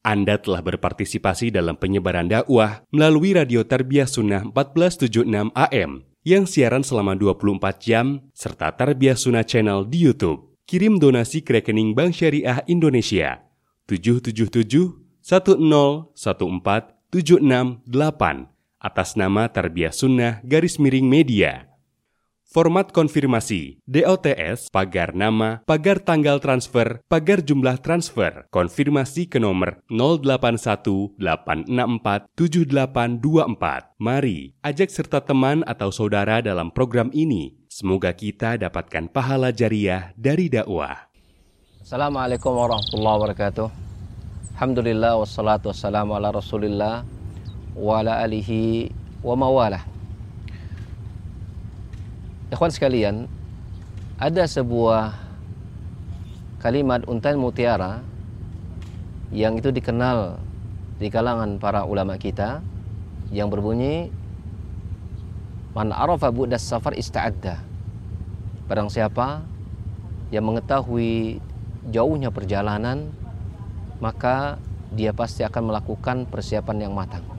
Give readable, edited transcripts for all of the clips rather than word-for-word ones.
Anda telah berpartisipasi dalam penyebaran dakwah melalui Radio Tarbiyah Sunnah 1476 AM yang siaran selama 24 jam serta Tarbiyah Sunnah Channel di YouTube. Kirim donasi ke rekening Bank Syariah Indonesia 777-1014-768 atas nama Tarbiyah Sunnah _Media. Format konfirmasi DOTS pagar nama, pagar tanggal transfer, pagar jumlah transfer. Konfirmasi ke nomor 0818647824. Mari ajak serta teman atau saudara dalam program ini. Semoga kita dapatkan pahala jariah dari dakwah. Assalamualaikum warahmatullahi wabarakatuh. Alhamdulillah wassalatu wassalamu ala Rasulillah wa ala alihi wa mawalah. Ikhwan sekalian, ada sebuah kalimat untan mutiara yang itu dikenal di kalangan para ulama kita yang berbunyi, man arafa bu'das safar ista'adda. Barang siapa yang mengetahui jauhnya perjalanan, maka dia pasti akan melakukan persiapan yang matang.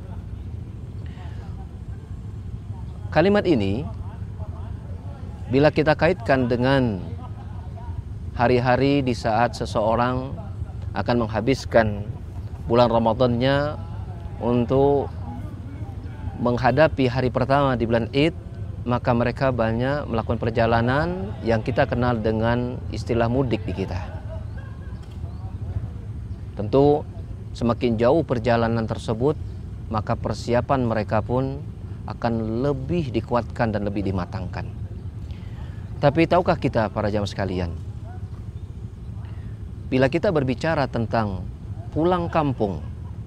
Kalimat ini bila kita kaitkan dengan hari-hari di saat seseorang akan menghabiskan bulan Ramadannya untuk menghadapi hari pertama di bulan Id, maka mereka banyak melakukan perjalanan yang kita kenal dengan istilah mudik di kita. Tentu semakin jauh perjalanan tersebut, maka persiapan mereka pun akan lebih dikuatkan dan lebih dimatangkan. Tapi tahukah kita para jamaah sekalian, bila kita berbicara tentang pulang kampung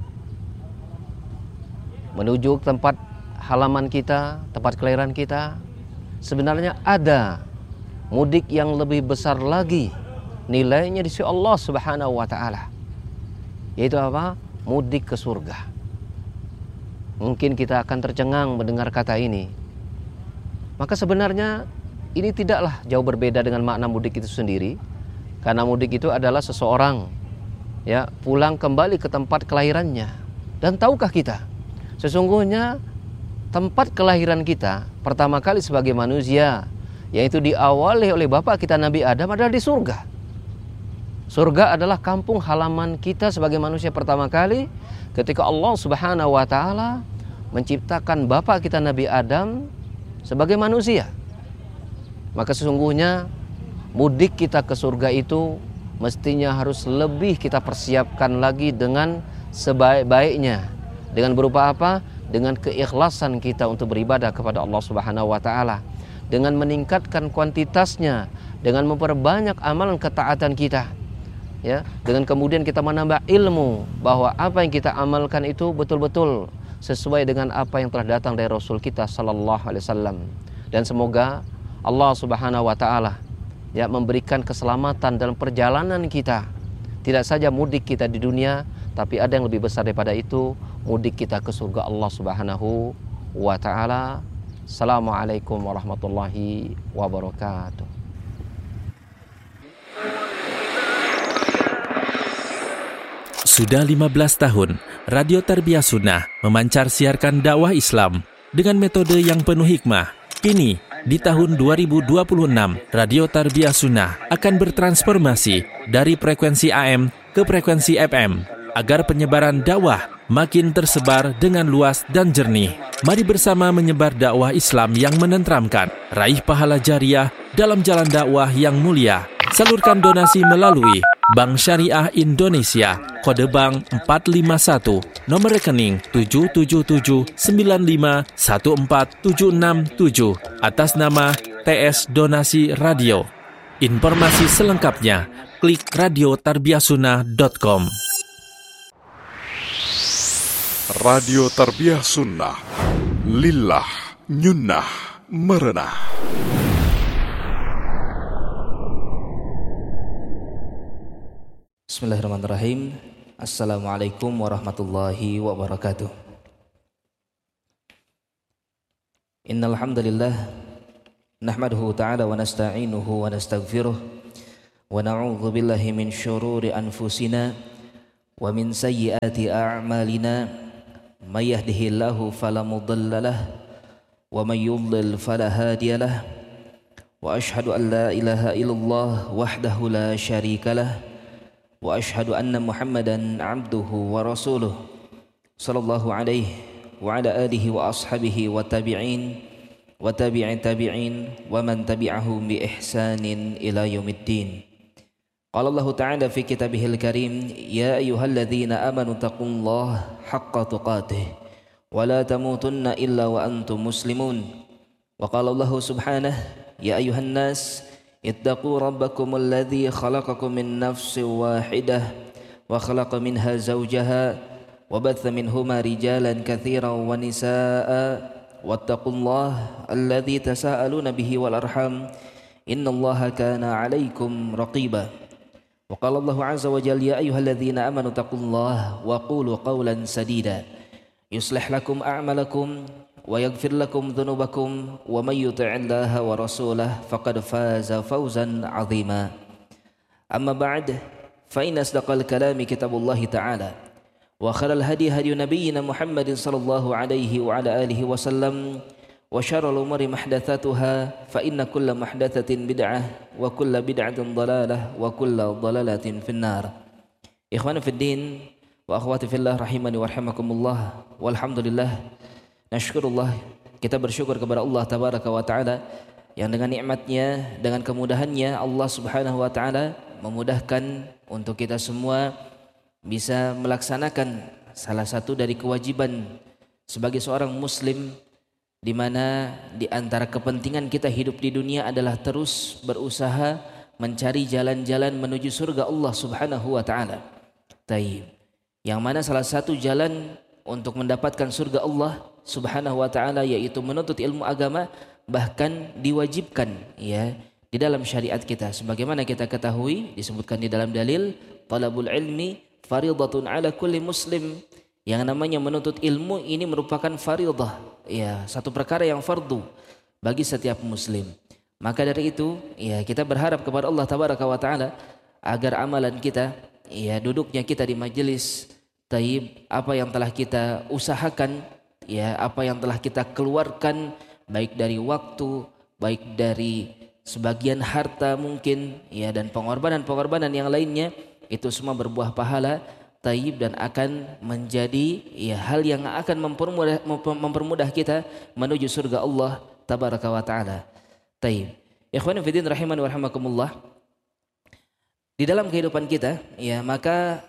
menuju tempat halaman kita, tempat kelahiran kita, sebenarnya ada mudik yang lebih besar lagi nilainya di sisi Allah Subhanahu wa taala. Yaitu apa? Mudik ke surga. Mungkin kita akan tercengang mendengar kata ini. Maka sebenarnya ini tidaklah jauh berbeda dengan makna mudik itu sendiri. Karena mudik itu adalah seseorang pulang kembali ke tempat kelahirannya. Dan tahukah kita, sesungguhnya tempat kelahiran kita pertama kali sebagai manusia, yaitu diawali oleh bapak kita Nabi Adam, adalah di surga. Surga adalah kampung halaman kita sebagai manusia pertama kali ketika Allah Subhanahu wa taala menciptakan bapak kita Nabi Adam sebagai manusia. Maka sesungguhnya mudik kita ke surga itu mestinya harus lebih kita persiapkan lagi dengan sebaik-baiknya. Dengan berupa apa? Dengan keikhlasan kita untuk beribadah kepada Allah Subhanahu wa taala. Dengan meningkatkan kuantitasnya, dengan memperbanyak amalan ketaatan kita. Dengan kemudian kita menambah ilmu bahwa apa yang kita amalkan itu betul-betul sesuai dengan apa yang telah datang dari Rasul kita sallallahu alaihi wasallam. Dan semoga Allah Subhanahu wa taala memberikan keselamatan dalam perjalanan kita. Tidak saja mudik kita di dunia, tapi ada yang lebih besar daripada itu, mudik kita ke surga Allah Subhanahu wa taala. Assalamualaikum warahmatullahi wabarakatuh. Sudah 15 tahun, Radio Tarbiyah Sunnah memancar siarkan dakwah Islam dengan metode yang penuh hikmah. Kini, di tahun 2026, Radio Tarbiyah Sunnah akan bertransformasi dari frekuensi AM ke frekuensi FM agar penyebaran dakwah makin tersebar dengan luas dan jernih. Mari bersama menyebar dakwah Islam yang menenteramkan, raih pahala jariah dalam jalan dakwah yang mulia. Salurkan donasi melalui Bank Syariah Indonesia, kode bank 451, nomor rekening 777951477 atas nama TS Donasi Radio. Informasi selengkapnya klik radiotarbiyahsunnah.com. Radio Tarbiyah Sunnah, lillah nyunnah merenah. Bismillahirrahmanirrahim. Assalamualaikum warahmatullahi wabarakatuh. Innal hamdalillah nahmaduhu ta'ala wa nasta'inuhu wa nastaghfiruh wa na'udzu billahi min syururi anfusina ومن سيئات أعمالنا من يهده الله فلا مضل له ومن يضلل فلا هادي له وأشهد أن لا إله إلا الله وحده لا شريك له وأشهد أن محمدا عبده ورسوله صلى الله عليه وعلى آله وأصحابه والتابعين وتابع التابعين ومن تبعهم بإحسان إلى يوم الدين. قال الله تعالى في كتابه الكريم: يا أيها الذين آمنوا اتقوا الله حق تقاته ولا تموتن إلا وأنتم مسلمون. وقال الله سبحانه: يا أيها الناس اتقوا ربكم الذي خلقكم من نفس واحدة وخلق منها زوجها وبث منهما رجالا كثيرا ونساء واتقوا الله الذي تساءلون به والأرحام إن الله كان عليكم رقيبا. وقال الله عز وجل: يا أيها الذين آمنوا اتقوا الله وقولوا قولا سديدا يصلح لكم أعمالكم ويغفر لكم ذنوبكم ومن يطع الله ورسوله فقد فاز فوزا عظيما. أما بعد فإن أصدق الكلام كتاب الله تعالى وخير الهدي هدي نبينا محمد صلى الله عليه وعلى آله وسلم وشر الأمور محدثاتها فإن كل محدثة بدعة وكل بدعة ضلالة وكل ضلالة في النار. إخواني في الدين وأخواتي في الله rahimani wa rahimakumullah. Walhamdulillah, nasyukurullah, kita bersyukur kepada Allah tabaraka wa taala yang dengan nikmatnya, dengan kemudahannya Allah subhanahu wa taala memudahkan untuk kita semua bisa melaksanakan salah satu dari kewajiban sebagai seorang muslim, di mana di antara kepentingan kita hidup di dunia adalah terus berusaha mencari jalan-jalan menuju surga Allah subhanahu wa ta'ala. Yang mana salah satu jalan untuk mendapatkan surga Allah subhanahu wa ta'ala yaitu menuntut ilmu agama, bahkan diwajibkan ya di dalam syariat kita. Sebagaimana kita ketahui disebutkan di dalam dalil, talabul ilmi faridatun ala kulli muslim. Yang namanya menuntut ilmu ini merupakan faridah, ya, satu perkara yang fardu bagi setiap muslim. Maka dari itu, ya, kita berharap kepada Allah tabaraka wa taala agar amalan kita, ya, duduknya kita di majelis taib, apa yang telah kita usahakan, ya, apa yang telah kita keluarkan baik dari waktu, baik dari sebagian harta mungkin, ya, dan pengorbanan-pengorbanan yang lainnya, itu semua berbuah pahala taib dan akan menjadi, ya, hal yang akan mempermudah kita menuju surga Allah tabaraka wa taala. Taib. Ikhwan fillah rahimani wa rahimakumullah. Di dalam kehidupan kita, ya, maka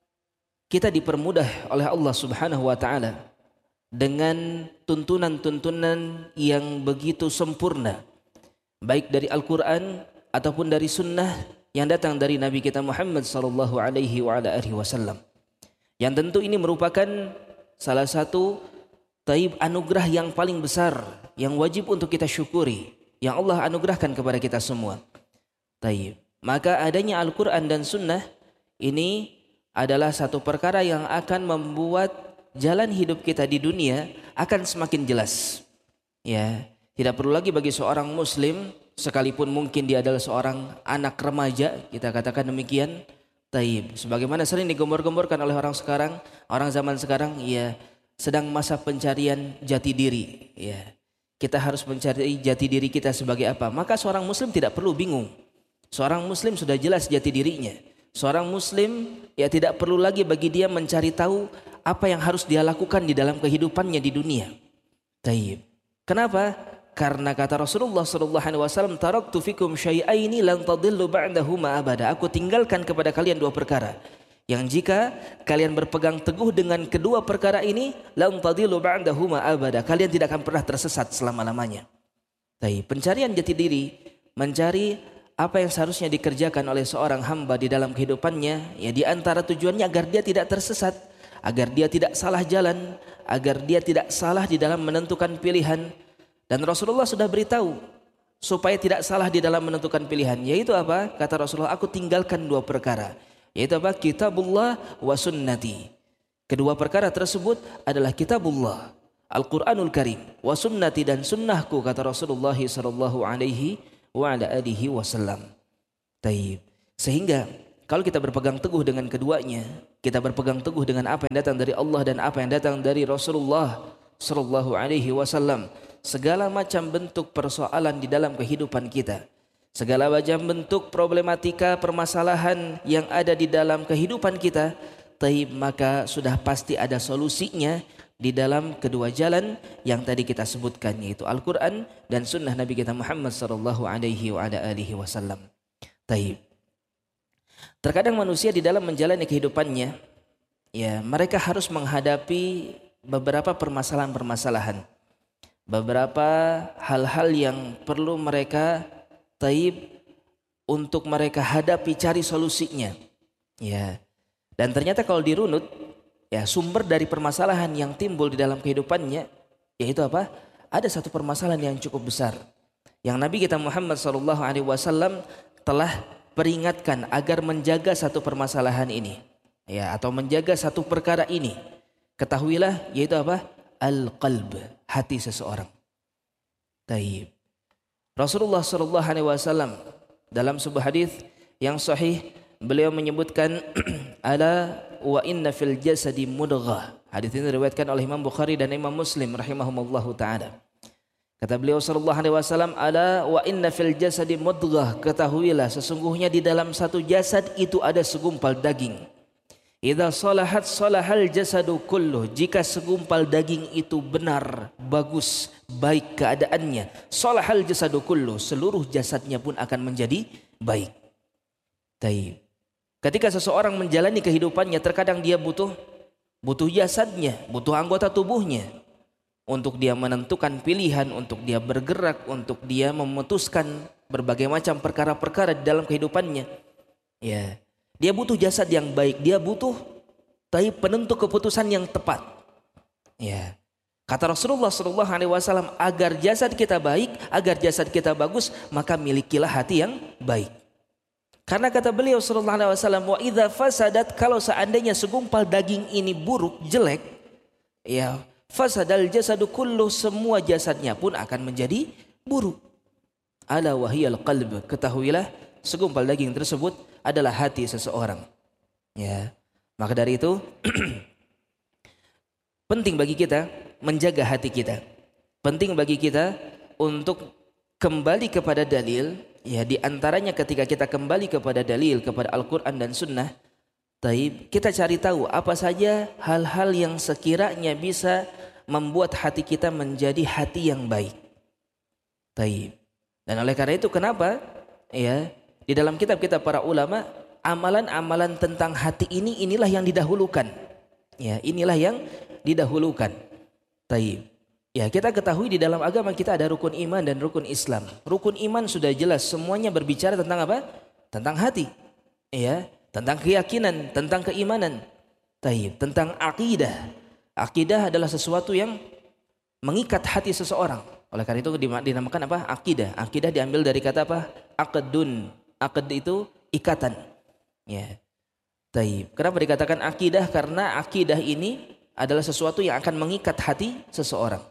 kita dipermudah oleh Allah subhanahu wa taala dengan tuntunan-tuntunan yang begitu sempurna, baik dari Al-Qur'an ataupun dari sunnah yang datang dari Nabi kita Muhammad sallallahu alaihi wa ala alihi wasallam. Yang tentu ini merupakan salah satu taib anugerah yang paling besar yang wajib untuk kita syukuri, yang Allah anugerahkan kepada kita semua. Taib. Maka adanya Al-Qur'an dan sunnah ini adalah satu perkara yang akan membuat jalan hidup kita di dunia akan semakin jelas. Ya, tidak perlu lagi bagi seorang muslim, sekalipun mungkin dia adalah seorang anak remaja, kita katakan demikian, taib, sebagaimana sering digembor-gemborkan oleh orang sekarang, orang zaman sekarang, ya, sedang masa pencarian jati diri, ya. Kita harus mencari jati diri kita sebagai apa? Maka seorang muslim tidak perlu bingung. Seorang muslim sudah jelas jati dirinya. Seorang muslim, ya, tidak perlu lagi bagi dia mencari tahu apa yang harus dia lakukan di dalam kehidupannya di dunia. Taib. Kenapa? Karena kata Rasulullah sallallahu alaihi wasallam, taraktu fikum syai'aini lan tadillu ba'dahuma abada. Aku tinggalkan kepada kalian dua perkara yang jika kalian berpegang teguh dengan kedua perkara ini, lan tadillu ba'dahuma abada, kalian tidak akan pernah tersesat selama-lamanya. Pencarian jati diri, mencari apa yang seharusnya dikerjakan oleh seorang hamba di dalam kehidupannya, ya, di antara tujuannya agar dia tidak tersesat, agar dia tidak salah jalan, agar dia tidak salah di dalam menentukan pilihan. Dan Rasulullah sudah beritahu supaya tidak salah di dalam menentukan pilihan, yaitu apa? Kata Rasulullah, aku tinggalkan dua perkara, yaitu apa? Kitabullah wa sunnati. Kedua perkara tersebut adalah kitabullah, Al-Quranul Karim, wa sunnati, dan sunnahku, kata Rasulullah sallallahu alaihi wa ala alihi wasallam. Taib. Sehingga Kalau kita berpegang teguh dengan keduanya, kita berpegang teguh dengan apa yang datang dari Allah dan apa yang datang dari Rasulullah sallallahu alaihi wasallam, segala macam bentuk persoalan di dalam kehidupan kita, segala macam bentuk problematika permasalahan yang ada di dalam kehidupan kita, maka sudah pasti ada solusinya di dalam kedua jalan yang tadi kita sebutkan, yaitu Al-Quran dan Sunnah Nabi kita Muhammad sallallahu alaihi wasallam. Terkadang manusia di dalam menjalani kehidupannya, ya mereka harus menghadapi beberapa permasalahan-permasalahan, beberapa hal-hal yang perlu mereka untuk mereka hadapi, cari solusinya. Ya, dan ternyata kalau dirunut, ya sumber dari permasalahan yang timbul di dalam kehidupannya, yaitu apa? Ada satu permasalahan yang cukup besar, yang Nabi kita Muhammad SAW telah peringatkan agar menjaga satu permasalahan ini, ya, atau menjaga satu perkara ini. Ketahuilah, yaitu apa? Al-qalb, hati seseorang. Rasulullah SAW dalam sebuah hadis yang sahih, beliau menyebutkan ala wa inna fil jasadi mudghah. Hadis ini diriwayatkan oleh Imam Bukhari dan Imam Muslim rahimahumullahu taala. Kata beliau sallallahu alaihi wasallam, ala wa inna fil jasadi mudghah, ketahuilah sesungguhnya di dalam satu jasad itu ada segumpal daging. Idza salahat salahal jasadu kulluh, jika segumpal daging itu benar, bagus, baik keadaannya, salahal jasadu kulluh, seluruh jasadnya pun akan menjadi baik. Ketika seseorang menjalani kehidupannya, terkadang dia butuh jasadnya, butuh anggota tubuhnya untuk dia menentukan pilihan, untuk dia bergerak, untuk dia memutuskan berbagai macam perkara-perkara di dalam kehidupannya. Ya, dia butuh jasad yang baik, dia butuh penentu keputusan yang tepat. Ya, kata Rasulullah SAW, agar jasad kita baik, agar jasad kita bagus, maka milikilah hati yang baik. Karena kata beliau sallallahu alaihi wasallam, wa idza fasadat, kalau seandainya segumpal daging ini buruk, jelek, ya, fasadal jasadu kullu, semua jasadnya pun akan menjadi buruk. Ala wahiyal qalb, ketahuilah segumpal daging tersebut adalah hati seseorang. Ya. Maka dari itu penting bagi kita menjaga hati kita. Penting bagi kita untuk kembali kepada dalil, ya, di antaranya ketika kita kembali kepada dalil, kepada Al-Quran dan Sunnah, kita cari tahu apa saja hal-hal yang sekiranya bisa membuat hati kita menjadi hati yang baik. Dan oleh karena itu kenapa, ya, di dalam kitab-kitab para ulama, amalan-amalan tentang hati inilah yang didahulukan. Ya, inilah yang didahulukan. Ya, kita ketahui di dalam agama kita ada rukun iman dan rukun Islam. Rukun iman sudah jelas, semuanya berbicara tentang apa? Tentang hati. Ya, tentang keyakinan, tentang keimanan. Tentang akidah. Akidah adalah sesuatu yang mengikat hati seseorang. Oleh karena itu dinamakan apa? Akidah. Akidah diambil dari kata apa? Aqdun. Aqd itu ikatan. Ya. Kenapa dikatakan akidah? Karena akidah ini adalah sesuatu yang akan mengikat hati seseorang.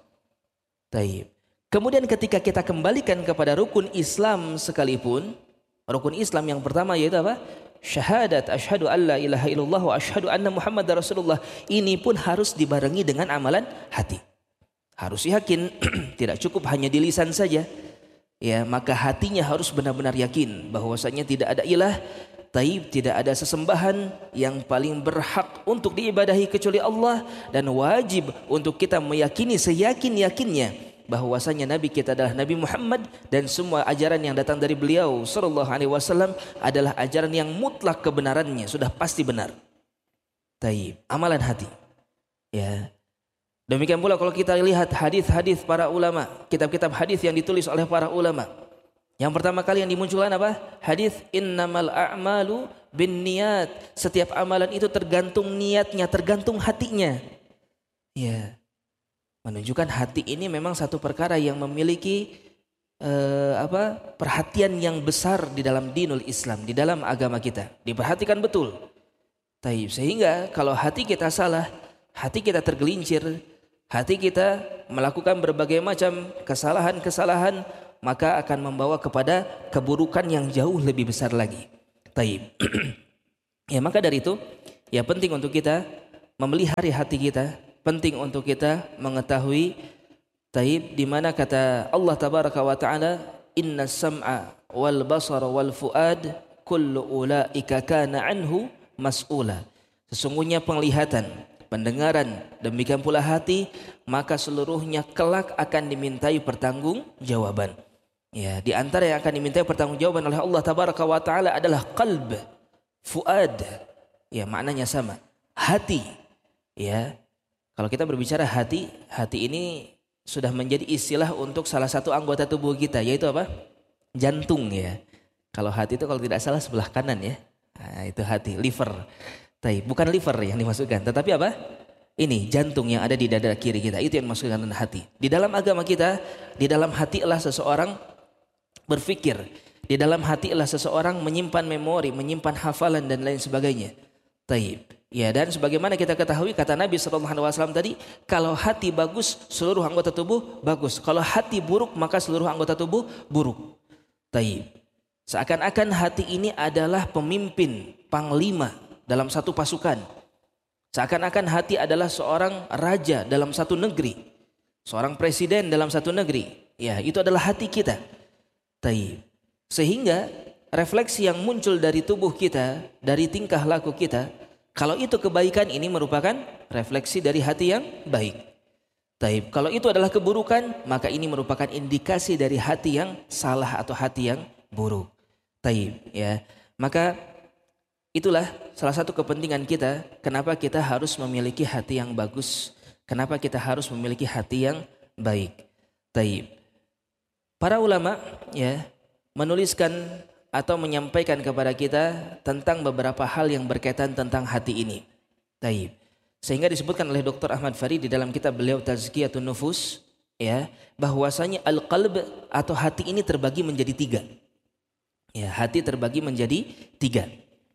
Kemudian ketika kita kembalikan kepada rukun Islam sekalipun, rukun Islam yang pertama yaitu apa? Syahadat asyhadu alla ilaha illallah wa asyhadu anna muhammadar rasulullah. Ini pun harus dibarengi dengan amalan hati. Harus yakin, tidak cukup hanya di lisan saja. Ya, maka hatinya harus benar-benar yakin bahwasanya tidak ada ilah, tidak ada sesembahan yang paling berhak untuk diibadahi kecuali Allah, dan wajib untuk kita meyakini seyakin-yakinnya bahwasanya Nabi kita adalah Nabi Muhammad, dan semua ajaran yang datang dari beliau sallallahu alaihi wasallam adalah ajaran yang mutlak kebenarannya, sudah pasti benar. Amalan hati. Ya. Demikian pula kalau kita lihat hadis-hadis para ulama, kitab-kitab hadis yang ditulis oleh para ulama. Yang pertama kali yang dimunculkan apa? Hadis innamal a'malu binniyat. Setiap amalan itu tergantung niatnya, tergantung hatinya. Ya. Menunjukkan hati ini memang satu perkara yang memiliki perhatian yang besar di dalam dinul Islam, di dalam agama kita. Diperhatikan betul. Sehingga kalau hati kita salah, hati kita tergelincir, hati kita melakukan berbagai macam kesalahan-kesalahan, maka akan membawa kepada keburukan yang jauh lebih besar lagi. Ya, maka dari itu ya penting untuk kita memelihara hati kita, penting untuk kita mengetahui di mana kata Allah tabaraka wa taala, innas sam'a wal basara wal fuad kullu ulaika kana anhu mas'ula. Sesungguhnya penglihatan, pendengaran, demikian pula hati, maka seluruhnya kelak akan dimintai pertanggungjawaban. Ya, di antara yang akan dimintai pertanggungjawaban oleh Allah tabaraka wa taala adalah qalb, fuad. Ya, maknanya sama. Hati. Ya. Kalau kita berbicara hati, hati ini sudah menjadi istilah untuk salah satu anggota tubuh kita, yaitu apa? Jantung ya. Kalau hati itu kalau tidak salah sebelah kanan ya. Nah, itu hati, liver. Bukan liver yang dimasukkan, tetapi apa? Ini jantung yang ada di dada kiri kita, itu yang dimasukkan dengan hati. Di dalam agama kita, di dalam hati adalah seseorang berpikir, di dalam hati adalah seseorang menyimpan memori, menyimpan hafalan dan lain sebagainya. Ya, dan sebagaimana kita ketahui kata Nabi SAW tadi, kalau hati bagus seluruh anggota tubuh bagus, kalau hati buruk maka seluruh anggota tubuh buruk. Seakan-akan hati ini adalah pemimpin, panglima dalam satu pasukan. Seakan-akan hati adalah seorang raja dalam satu negeri, seorang presiden dalam satu negeri. Ya, itu adalah hati kita. Sehingga refleksi yang muncul dari tubuh kita, dari tingkah laku kita, kalau itu kebaikan, ini merupakan refleksi dari hati yang baik. Kalau itu adalah keburukan, maka ini merupakan indikasi dari hati yang salah atau hati yang buruk. Ya, maka itulah salah satu kepentingan kita, kenapa kita harus memiliki hati yang bagus, kenapa kita harus memiliki hati yang baik. Para ulama ya menuliskan atau menyampaikan kepada kita tentang beberapa hal yang berkaitan tentang hati ini. Sehingga disebutkan oleh Dr. Ahmad Farid di dalam kitab beliau Tazkiyatun Nufus ya, bahwasanya al-qalb atau hati ini terbagi menjadi 3. Ya, hati terbagi menjadi 3.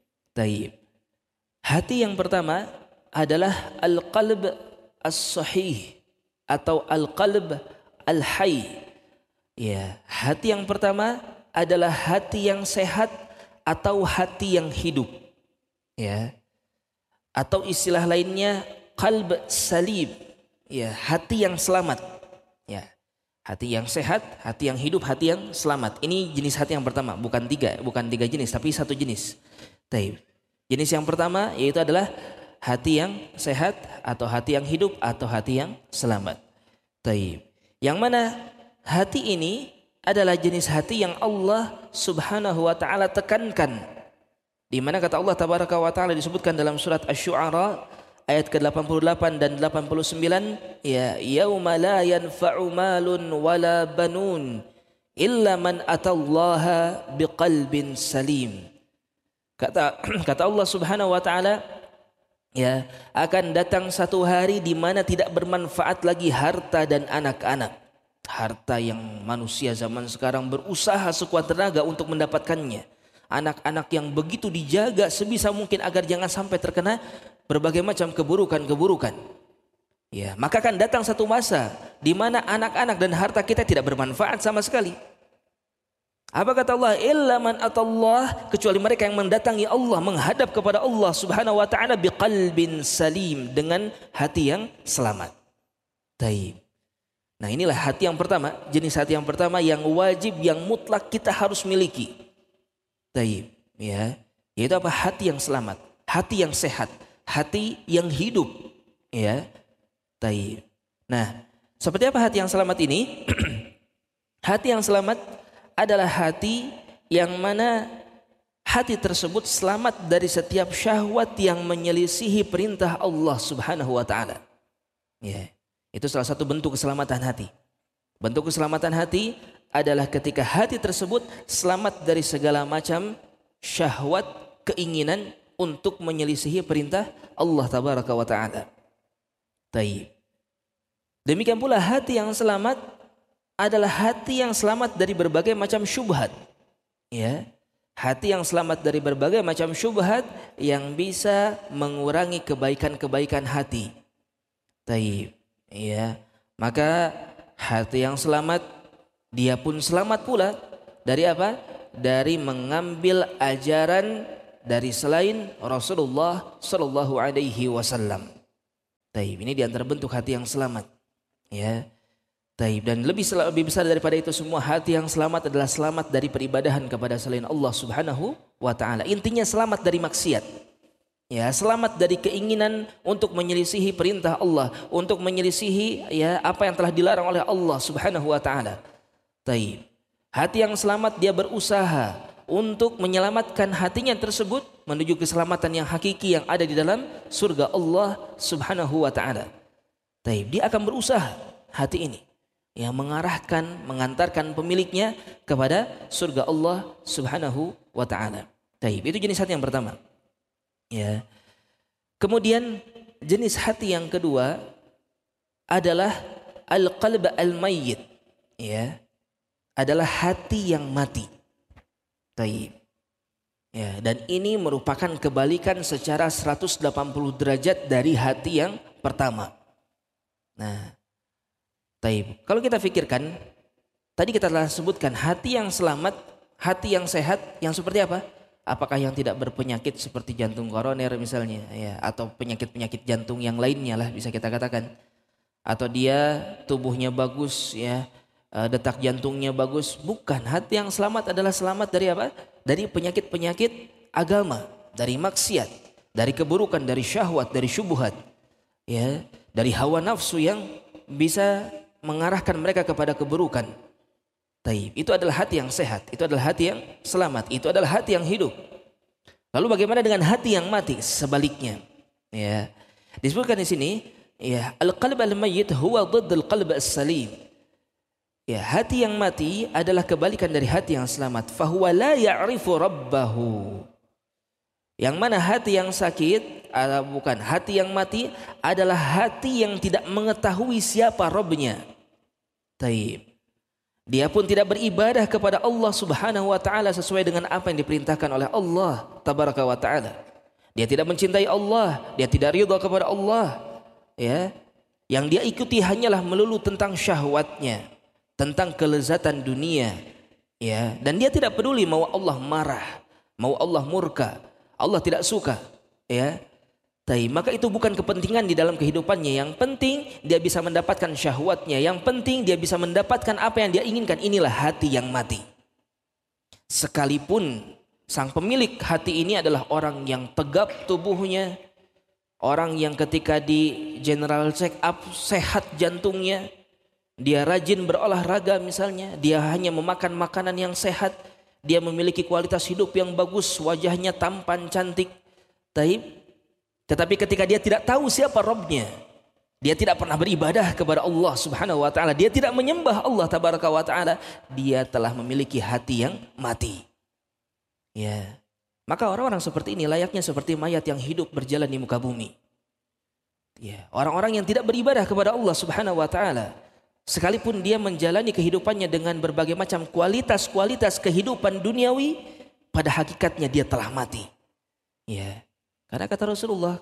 Hati yang pertama adalah al-qalb as-sahih atau al-qalb al-hayy. Ya, hati yang pertama adalah hati yang sehat atau hati yang hidup. Ya. Atau istilah lainnya qalb salim. Ya, hati yang selamat. Ya. Hati yang sehat, hati yang hidup, hati yang selamat. Ini jenis hati yang pertama, bukan tiga jenis, tapi satu jenis. Jenis yang pertama yaitu adalah hati yang sehat atau hati yang hidup atau hati yang selamat. Yang mana hati ini adalah jenis hati yang Allah Subhanahu wa taala tekankan. Di mana kata Allah tabaraka wa taala disebutkan dalam surat Asy-Syu'ara ayat ke-88 dan 89, ya yauma la yanfa'u malun wala banun illa man atallaha biqalbin salim. Kata Allah Subhanahu wa taala, ya akan datang satu hari di mana tidak bermanfaat lagi harta dan anak-anak. Harta yang manusia zaman sekarang berusaha sekuat tenaga untuk mendapatkannya. Anak-anak yang begitu dijaga sebisa mungkin agar jangan sampai terkena berbagai macam keburukan-keburukan. Ya, maka akan datang satu masa di mana anak-anak dan harta kita tidak bermanfaat sama sekali. Apa kata Allah? Illa man atallah, kecuali mereka yang mendatangi Allah, menghadap kepada Allah Subhanahu wa taala biqalbin salim, dengan hati yang selamat. Nah, inilah hati yang pertama, jenis hati yang pertama yang wajib, yang mutlak kita harus miliki. Ya, yaitu apa? Hati yang selamat, hati yang sehat, hati yang hidup. Ya, nah, seperti apa hati yang selamat ini? Hati yang selamat adalah hati yang mana hati tersebut selamat dari setiap syahwat yang menyelisihi perintah Allah Subhanahu wa taala. Ya, itu salah satu bentuk keselamatan hati. Bentuk keselamatan hati adalah ketika hati tersebut selamat dari segala macam syahwat, keinginan untuk menyelisihi perintah Allah tabaraka wa taala. Demikian pula hati yang selamat adalah hati yang selamat dari berbagai macam syubhat. Ya, hati yang selamat dari berbagai macam syubhat yang bisa mengurangi kebaikan-kebaikan hati. Ya, maka hati yang selamat dia pun selamat pula dari apa? Dari mengambil ajaran dari selain Rasulullah sallallahu alaihi wasallam. Taib, ini di antara bentuk hati yang selamat. Ya. Taib, dan lebih besar daripada itu semua, hati yang selamat adalah selamat dari peribadahan kepada selain Allah Subhanahu wa taala. Intinya selamat dari maksiat. Ya, selamat dari keinginan untuk menyelisihi perintah Allah, untuk menyelisihi ya apa yang telah dilarang oleh Allah Subhanahu wa taala. Taib. Hati yang selamat dia berusaha untuk menyelamatkan hatinya tersebut menuju keselamatan yang hakiki yang ada di dalam surga Allah Subhanahu wa taala. Taib, dia akan berusaha hati ini yang mengarahkan, mengantarkan pemiliknya kepada surga Allah Subhanahu wa taala. Taib, itu jenis hati yang pertama. Ya. Kemudian jenis hati yang kedua adalah al-qalb al-mayyit. Ya. Adalah hati yang mati. Taib. Ya, dan ini merupakan kebalikan secara 180 derajat dari hati yang pertama. Nah, taib. Kalau kita pikirkan, tadi kita telah sebutkan hati yang selamat, hati yang sehat, yang seperti apa? Apakah yang tidak berpenyakit seperti jantung koroner misalnya, ya, atau penyakit-penyakit jantung yang lainnya lah bisa kita katakan. Atau dia tubuhnya bagus, ya, detak jantungnya bagus. Bukan, hati yang selamat adalah selamat dari apa? Dari penyakit-penyakit agama, dari maksiat, dari keburukan, dari syahwat, dari syubhat, ya, dari hawa nafsu yang bisa mengarahkan mereka kepada keburukan. Taib, itu adalah hati yang sehat, itu adalah hati yang selamat, itu adalah hati yang hidup. Lalu bagaimana dengan hati yang mati? Sebaliknya, ya, disebutkan di sini, ya, al-qalb al-mayyit huwa dhidd al-qalb as-salim. Ya, hati yang mati adalah kebalikan dari hati yang selamat. Fahuwa la ya'rifu rabbahu. Yang mana hati yang sakit, bukan, hati yang mati adalah hati yang tidak mengetahui siapa Rabbnya. Taib. Dia pun tidak beribadah kepada Allah Subhanahu wa taala sesuai dengan apa yang diperintahkan oleh Allah Tabaraka wa taala. Dia tidak mencintai Allah, dia tidak ridha kepada Allah. Ya. Yang dia ikuti hanyalah melulu tentang syahwatnya, tentang kelezatan dunia, ya, dan dia tidak peduli mau Allah marah, mau Allah murka, Allah tidak suka, ya. Maka itu bukan kepentingan di dalam kehidupannya. Yang penting dia bisa mendapatkan syahwatnya, yang penting dia bisa mendapatkan apa yang dia inginkan. Inilah hati yang mati. Sekalipun sang pemilik hati ini adalah orang yang tegap tubuhnya, orang yang ketika di general check up sehat jantungnya, dia rajin berolahraga misalnya, dia hanya memakan makanan yang sehat, dia memiliki kualitas hidup yang bagus, wajahnya tampan, cantik. Tetapi ketika dia tidak tahu siapa Rabbnya, dia tidak pernah beribadah kepada Allah Subhanahu wa taala, dia tidak menyembah Allah Tabaraka wa taala, dia telah memiliki hati yang mati. Ya. Maka orang-orang seperti ini layaknya seperti mayat yang hidup berjalan di muka bumi. Ya, orang-orang yang tidak beribadah kepada Allah Subhanahu wa taala, sekalipun dia menjalani kehidupannya dengan berbagai macam kualitas-kualitas kehidupan duniawi, pada hakikatnya dia telah mati. Ya. Karena kata Rasulullah,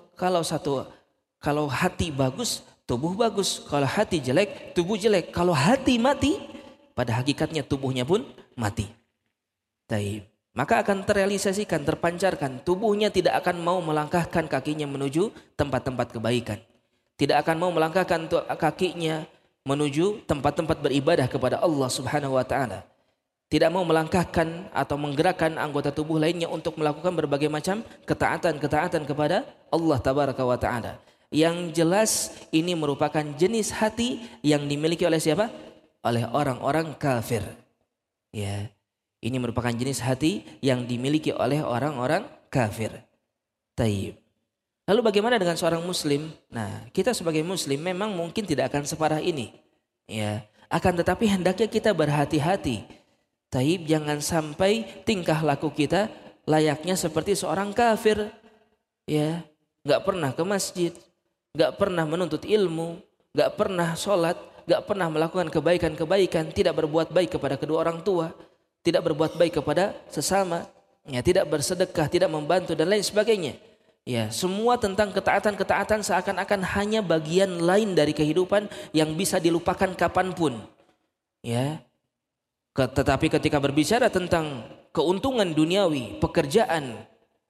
kalau hati bagus, tubuh bagus. Kalau hati jelek, tubuh jelek. Kalau hati mati, pada hakikatnya tubuhnya pun mati. Taib. Maka akan terrealisasikan, terpancarkan. Tubuhnya tidak akan mau melangkahkan kakinya menuju tempat-tempat kebaikan. Tidak akan mau melangkahkan kakinya menuju tempat-tempat beribadah kepada Allah Subhanahu wa taala. Tidak mau melangkahkan atau menggerakkan anggota tubuh lainnya untuk melakukan berbagai macam ketaatan-ketaatan kepada Allah Tabaraka wa taala. Yang jelas ini merupakan jenis hati yang dimiliki oleh siapa? Oleh orang-orang kafir. Ya. Ini merupakan jenis hati yang dimiliki oleh orang-orang kafir. Taib. Lalu bagaimana dengan seorang muslim? Nah, kita sebagai muslim memang mungkin tidak akan separah ini. Ya, akan tetapi hendaknya kita berhati-hati. Taib, jangan sampai tingkah laku kita layaknya seperti seorang kafir. Ya, enggak pernah ke masjid, enggak pernah menuntut ilmu, enggak pernah sholat, enggak pernah melakukan kebaikan-kebaikan, tidak berbuat baik kepada kedua orang tua, tidak berbuat baik kepada sesama, ya, tidak bersedekah, tidak membantu dan lain sebagainya. Ya, semua tentang ketaatan-ketaatan seakan-akan hanya bagian lain dari kehidupan yang bisa dilupakan kapanpun. Ya. Tetapi ketika berbicara tentang keuntungan duniawi, pekerjaan,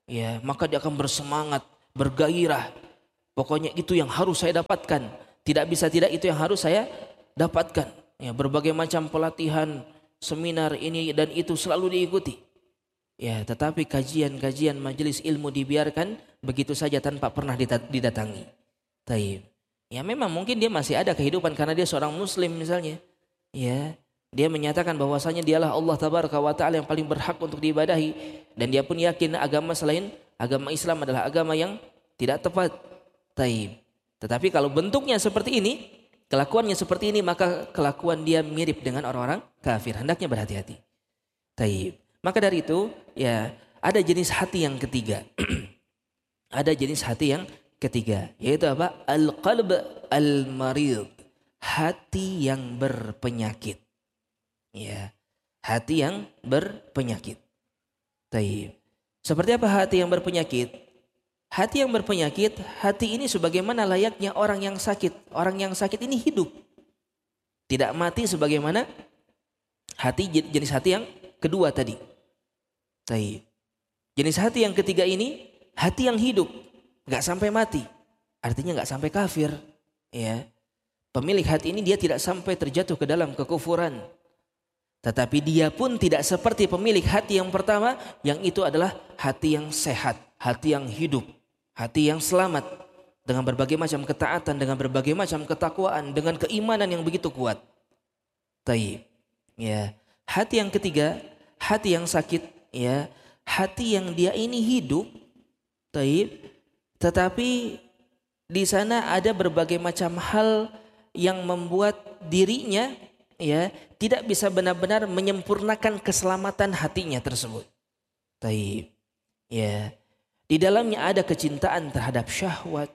ya, maka dia akan bersemangat, bergairah. Pokoknya itu yang harus saya dapatkan. Tidak bisa tidak, itu yang harus saya dapatkan. Ya, berbagai macam pelatihan, seminar ini dan itu selalu diikuti. Ya, tetapi kajian-kajian majelis ilmu dibiarkan begitu saja tanpa pernah didatangi. Taib. Ya memang mungkin dia masih ada kehidupan karena dia seorang muslim misalnya. Ya, dia menyatakan bahwasanya dialah Allah tabaraka wa taala yang paling berhak untuk diibadahi, dan dia pun yakin agama selain agama Islam adalah agama yang tidak tepat. Taib. Tetapi kalau bentuknya seperti ini, kelakuannya seperti ini, maka kelakuan dia mirip dengan orang-orang kafir. Hendaknya berhati-hati. Taib. Maka dari itu, ya, ada jenis hati yang ketiga. Ada jenis hati yang ketiga, yaitu apa? Al-qalb al-marid. Hati yang berpenyakit. Ya, hati yang berpenyakit. Taib. Seperti apa hati yang berpenyakit? Hati yang berpenyakit, hati ini sebagaimana layaknya orang yang sakit. Orang yang sakit ini hidup, tidak mati sebagaimana hati jenis hati yang kedua tadi. Taib. Jenis hati yang ketiga ini hati yang hidup, nggak sampai mati, artinya nggak sampai kafir. Ya, pemilik hati ini dia tidak sampai terjatuh ke dalam kekufuran, tetapi dia pun tidak seperti pemilik hati yang pertama, yang itu adalah hati yang sehat, hati yang hidup, hati yang selamat dengan berbagai macam ketaatan, dengan berbagai macam ketakwaan, dengan keimanan yang begitu kuat. Taib. Ya, hati yang ketiga, hati yang sakit, ya, hati yang dia ini hidup, taib, tetapi di sana ada berbagai macam hal yang membuat dirinya, ya, tidak bisa benar-benar menyempurnakan keselamatan hatinya tersebut. Taib. Ya. Di dalamnya ada kecintaan terhadap syahwat,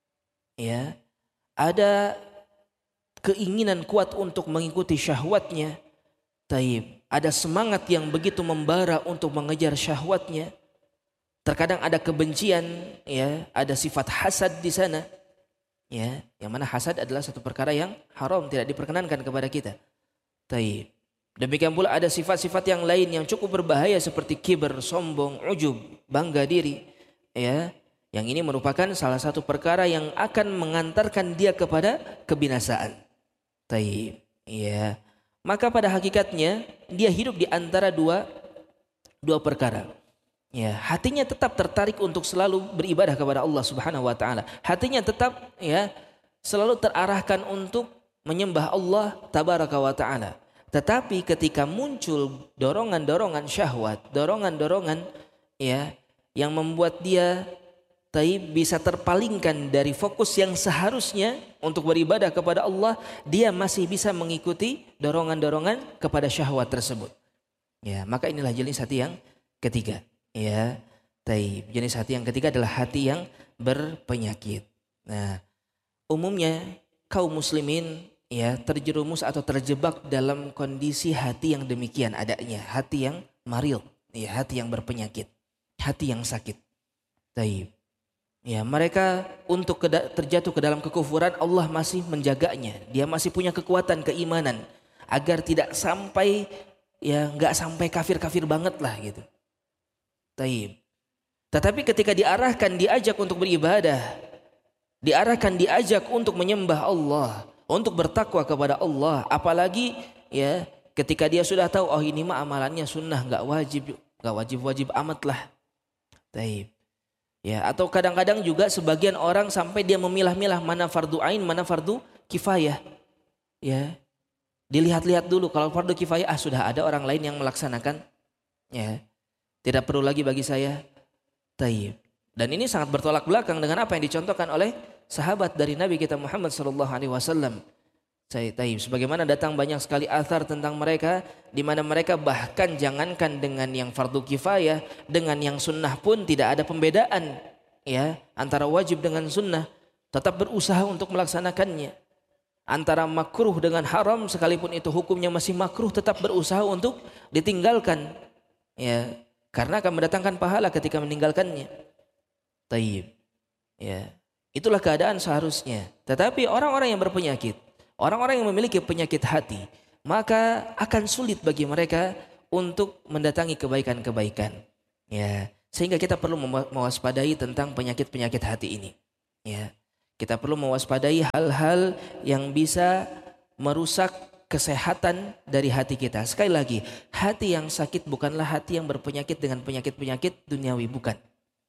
ya, ada keinginan kuat untuk mengikuti syahwatnya, taib, ada semangat yang begitu membara untuk mengejar syahwatnya. Terkadang ada kebencian, ya, ada sifat hasad di sana, ya, yang mana hasad adalah satu perkara yang haram, tidak diperkenankan kepada kita. Taib. Demikian pula ada sifat-sifat yang lain yang cukup berbahaya seperti kibir, sombong, ujub, bangga diri. Ya, yang ini merupakan salah satu perkara yang akan mengantarkan dia kepada kebinasaan. Taib. Ya, maka pada hakikatnya dia hidup di antara dua perkara. Ya, hatinya tetap tertarik untuk selalu beribadah kepada Allah Subhanahu wa taala. Hatinya tetap, ya, selalu terarahkan untuk menyembah Allah tabaraka wa taala. Tetapi ketika muncul dorongan-dorongan syahwat, dorongan-dorongan, ya, yang membuat dia taib bisa terpalingkan dari fokus yang seharusnya untuk beribadah kepada Allah, dia masih bisa mengikuti dorongan-dorongan kepada syahwat tersebut. Ya, maka inilah jenis hati yang ketiga. Ya, taib. Jenis hati yang ketiga adalah hati yang berpenyakit. Nah, umumnya kaum muslimin, ya, terjerumus atau terjebak dalam kondisi hati yang demikian adanya, hati yang maril, ya, hati yang berpenyakit, hati yang sakit. Taib. Ya, mereka untuk terjatuh ke dalam kekufuran, Allah masih menjaganya. Dia masih punya kekuatan keimanan agar tidak sampai, ya, nggak sampai kafir-kafir banget lah gitu. Taib. Tetapi ketika diarahkan, diajak untuk beribadah, diarahkan, diajak untuk menyembah Allah, untuk bertakwa kepada Allah, apalagi, ya, ketika dia sudah tahu, oh ini mah amalannya sunnah, nggak wajib amat lah. Taib. Ya, atau kadang-kadang juga sebagian orang sampai dia memilah-milah mana fardu ain, mana fardu kifayah. Ya, dilihat-lihat dulu, kalau fardu kifayah, sudah ada orang lain yang melaksanakan, ya, tidak perlu lagi bagi saya. Taib. Dan ini sangat bertolak belakang dengan apa yang dicontohkan oleh sahabat dari Nabi kita Muhammad SAW. Taib. Sebagaimana datang banyak sekali athar tentang mereka, di mana mereka bahkan jangankan dengan yang fardu kifayah, dengan yang sunnah pun tidak ada pembedaan, ya, antara wajib dengan sunnah, tetap berusaha untuk melaksanakannya. Antara makruh dengan haram, sekalipun itu hukumnya masih makruh, tetap berusaha untuk ditinggalkan, ya, karena akan mendatangkan pahala ketika meninggalkannya. Taib. Ya, itulah keadaan seharusnya. Tetapi orang-orang yang berpenyakit, orang-orang yang memiliki penyakit hati, maka akan sulit bagi mereka untuk mendatangi kebaikan-kebaikan. Ya, Sehingga kita perlu mewaspadai tentang penyakit-penyakit hati ini. Ya, kita perlu mewaspadai hal-hal yang bisa merusak kesehatan dari hati kita. Sekali lagi, hati yang sakit bukanlah hati yang berpenyakit dengan penyakit-penyakit duniawi, bukan.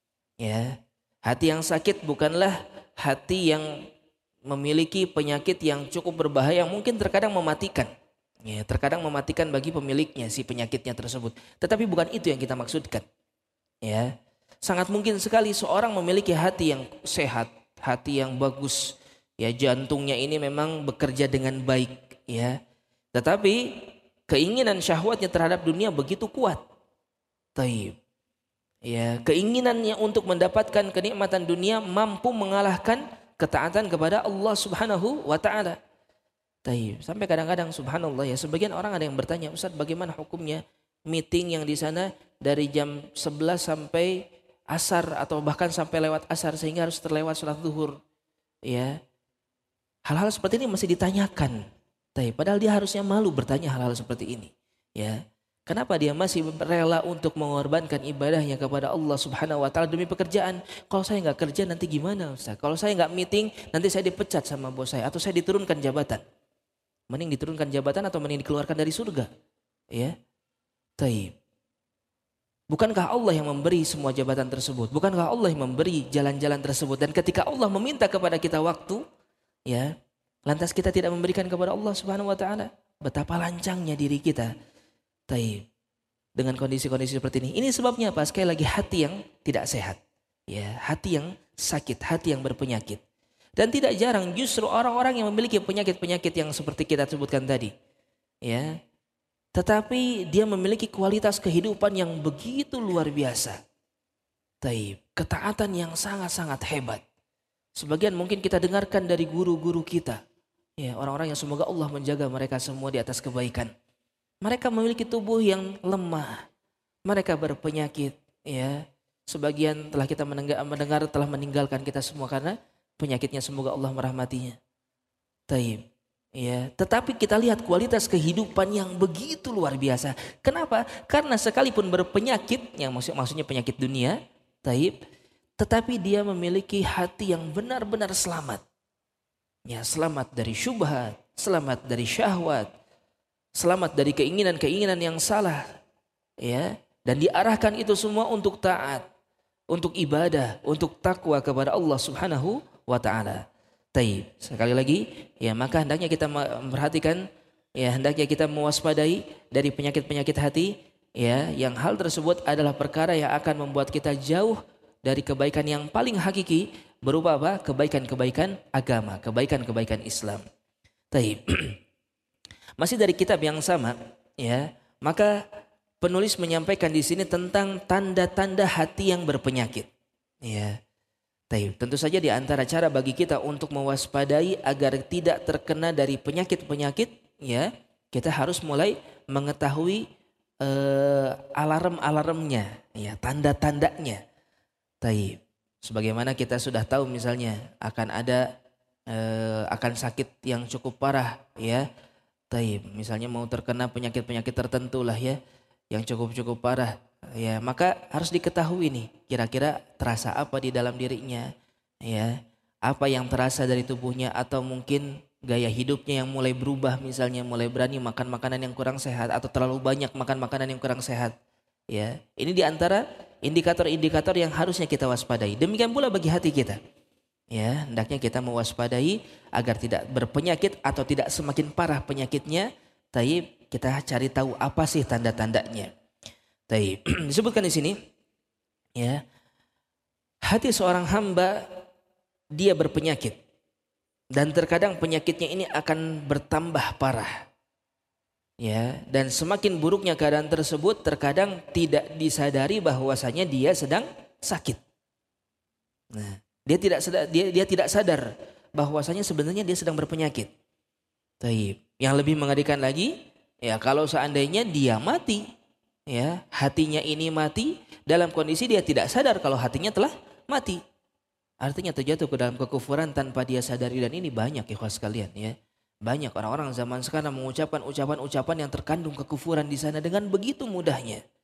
Ya, hati yang sakit bukanlah hati yang memiliki penyakit yang cukup berbahaya, yang mungkin terkadang mematikan. Ya, terkadang mematikan bagi pemiliknya, si penyakitnya tersebut. Tetapi bukan itu yang kita maksudkan. Ya, sangat mungkin sekali seorang memiliki hati yang sehat, hati yang bagus. Ya, jantungnya ini memang bekerja dengan baik. Ya, tetapi keinginan syahwatnya terhadap dunia begitu kuat. Taib. Ya, keinginannya untuk mendapatkan kenikmatan dunia mampu mengalahkan ketaatan kepada Allah Subhanahu wa taala. Taib. Sampai kadang-kadang subhanallah ya, sebagian orang ada yang bertanya, "Ustaz, bagaimana hukumnya meeting yang di sana dari jam 11 sampai asar atau bahkan sampai lewat asar sehingga harus terlewat salat zuhur?" Ya. Hal-hal seperti ini masih ditanyakan. Taib. Padahal dia harusnya malu bertanya hal-hal seperti ini. Ya. Kenapa dia masih rela untuk mengorbankan ibadahnya kepada Allah Subhanahu wa taala demi pekerjaan? Kalau saya nggak kerja nanti gimana, Ustaz? Kalau saya nggak meeting nanti saya dipecat sama bos saya atau saya diturunkan jabatan. Mending diturunkan jabatan atau mending dikeluarkan dari surga. Ya. Taib. Bukankah Allah yang memberi semua jabatan tersebut? Bukankah Allah yang memberi jalan-jalan tersebut? Dan ketika Allah meminta kepada kita waktu, ya, lantas kita tidak memberikan kepada Allah Subhanahu wa taala, betapa lancangnya diri kita. Taib. Dengan kondisi-kondisi seperti ini. Ini sebabnya apa? Sekali lagi, hati yang tidak sehat. Ya, hati yang sakit, hati yang berpenyakit. Dan tidak jarang justru orang-orang yang memiliki penyakit-penyakit yang seperti kita sebutkan tadi. Ya. Tetapi dia memiliki kualitas kehidupan yang begitu luar biasa. Taib. Ketaatan yang sangat-sangat hebat. Sebagian mungkin kita dengarkan dari guru-guru kita. Ya, orang-orang yang semoga Allah menjaga mereka semua di atas kebaikan. Mereka memiliki tubuh yang lemah. Mereka berpenyakit. Ya, sebagian telah kita mendengar telah meninggalkan kita semua karena penyakitnya, semoga Allah merahmatinya. Taib. Ya, tetapi kita lihat kualitas kehidupan yang begitu luar biasa. Kenapa? Karena sekalipun berpenyakit, yang maksudnya penyakit dunia, taib, tetapi dia memiliki hati yang benar-benar selamat. Ya, selamat dari syubhat, selamat dari syahwat, selamat dari keinginan-keinginan yang salah, ya, dan diarahkan itu semua untuk taat, untuk ibadah, untuk takwa kepada Allah Subhanahu wa taala. Taib. Sekali lagi, ya, maka hendaknya kita memperhatikan, ya, hendaknya kita mewaspadai dari penyakit-penyakit hati, ya, yang hal tersebut adalah perkara yang akan membuat kita jauh dari kebaikan yang paling hakiki, berupa apa? Kebaikan-kebaikan agama, kebaikan-kebaikan Islam. Taib. Masih dari kitab yang sama, ya, maka penulis menyampaikan di sini tentang tanda-tanda hati yang berpenyakit. Ya, taib. Tentu saja di antara cara bagi kita untuk mewaspadai agar tidak terkena dari penyakit-penyakit, ya, kita harus mulai mengetahui alarm-alarmnya, ya, tanda-tandanya. Taib. Sebagaimana kita sudah tahu misalnya akan ada akan sakit yang cukup parah, ya. Taib, misalnya mau terkena penyakit-penyakit tertentu lah, ya, yang cukup-cukup parah, ya, maka harus diketahui nih, kira-kira terasa apa di dalam dirinya, ya, apa yang terasa dari tubuhnya, atau mungkin gaya hidupnya yang mulai berubah, misalnya mulai berani makan makanan yang kurang sehat atau terlalu banyak makan makanan yang kurang sehat, ya. Ini diantara indikator-indikator yang harusnya kita waspadai. Demikian pula bagi hati kita. Ya, hendaknya kita mewaspadai agar tidak berpenyakit atau tidak semakin parah penyakitnya. Taib, kita cari tahu apa sih tanda-tandanya. Taib, disebutkan di sini, ya, hati seorang hamba dia berpenyakit dan terkadang penyakitnya ini akan bertambah parah. Ya, dan semakin buruknya keadaan tersebut terkadang tidak disadari bahwasanya dia sedang sakit. Nah, dia tidak sadar bahwasanya sebenarnya dia sedang berpenyakit. Taib. Yang lebih mengerikan lagi, ya, kalau seandainya dia mati, ya, hatinya ini mati dalam kondisi dia tidak sadar kalau hatinya telah mati. Artinya terjatuh ke dalam kekufuran tanpa dia sadari, dan ini banyak, ikhwas sekalian, ya. Banyak orang-orang zaman sekarang mengucapkan ucapan-ucapan yang terkandung kekufuran di sana dengan begitu mudahnya.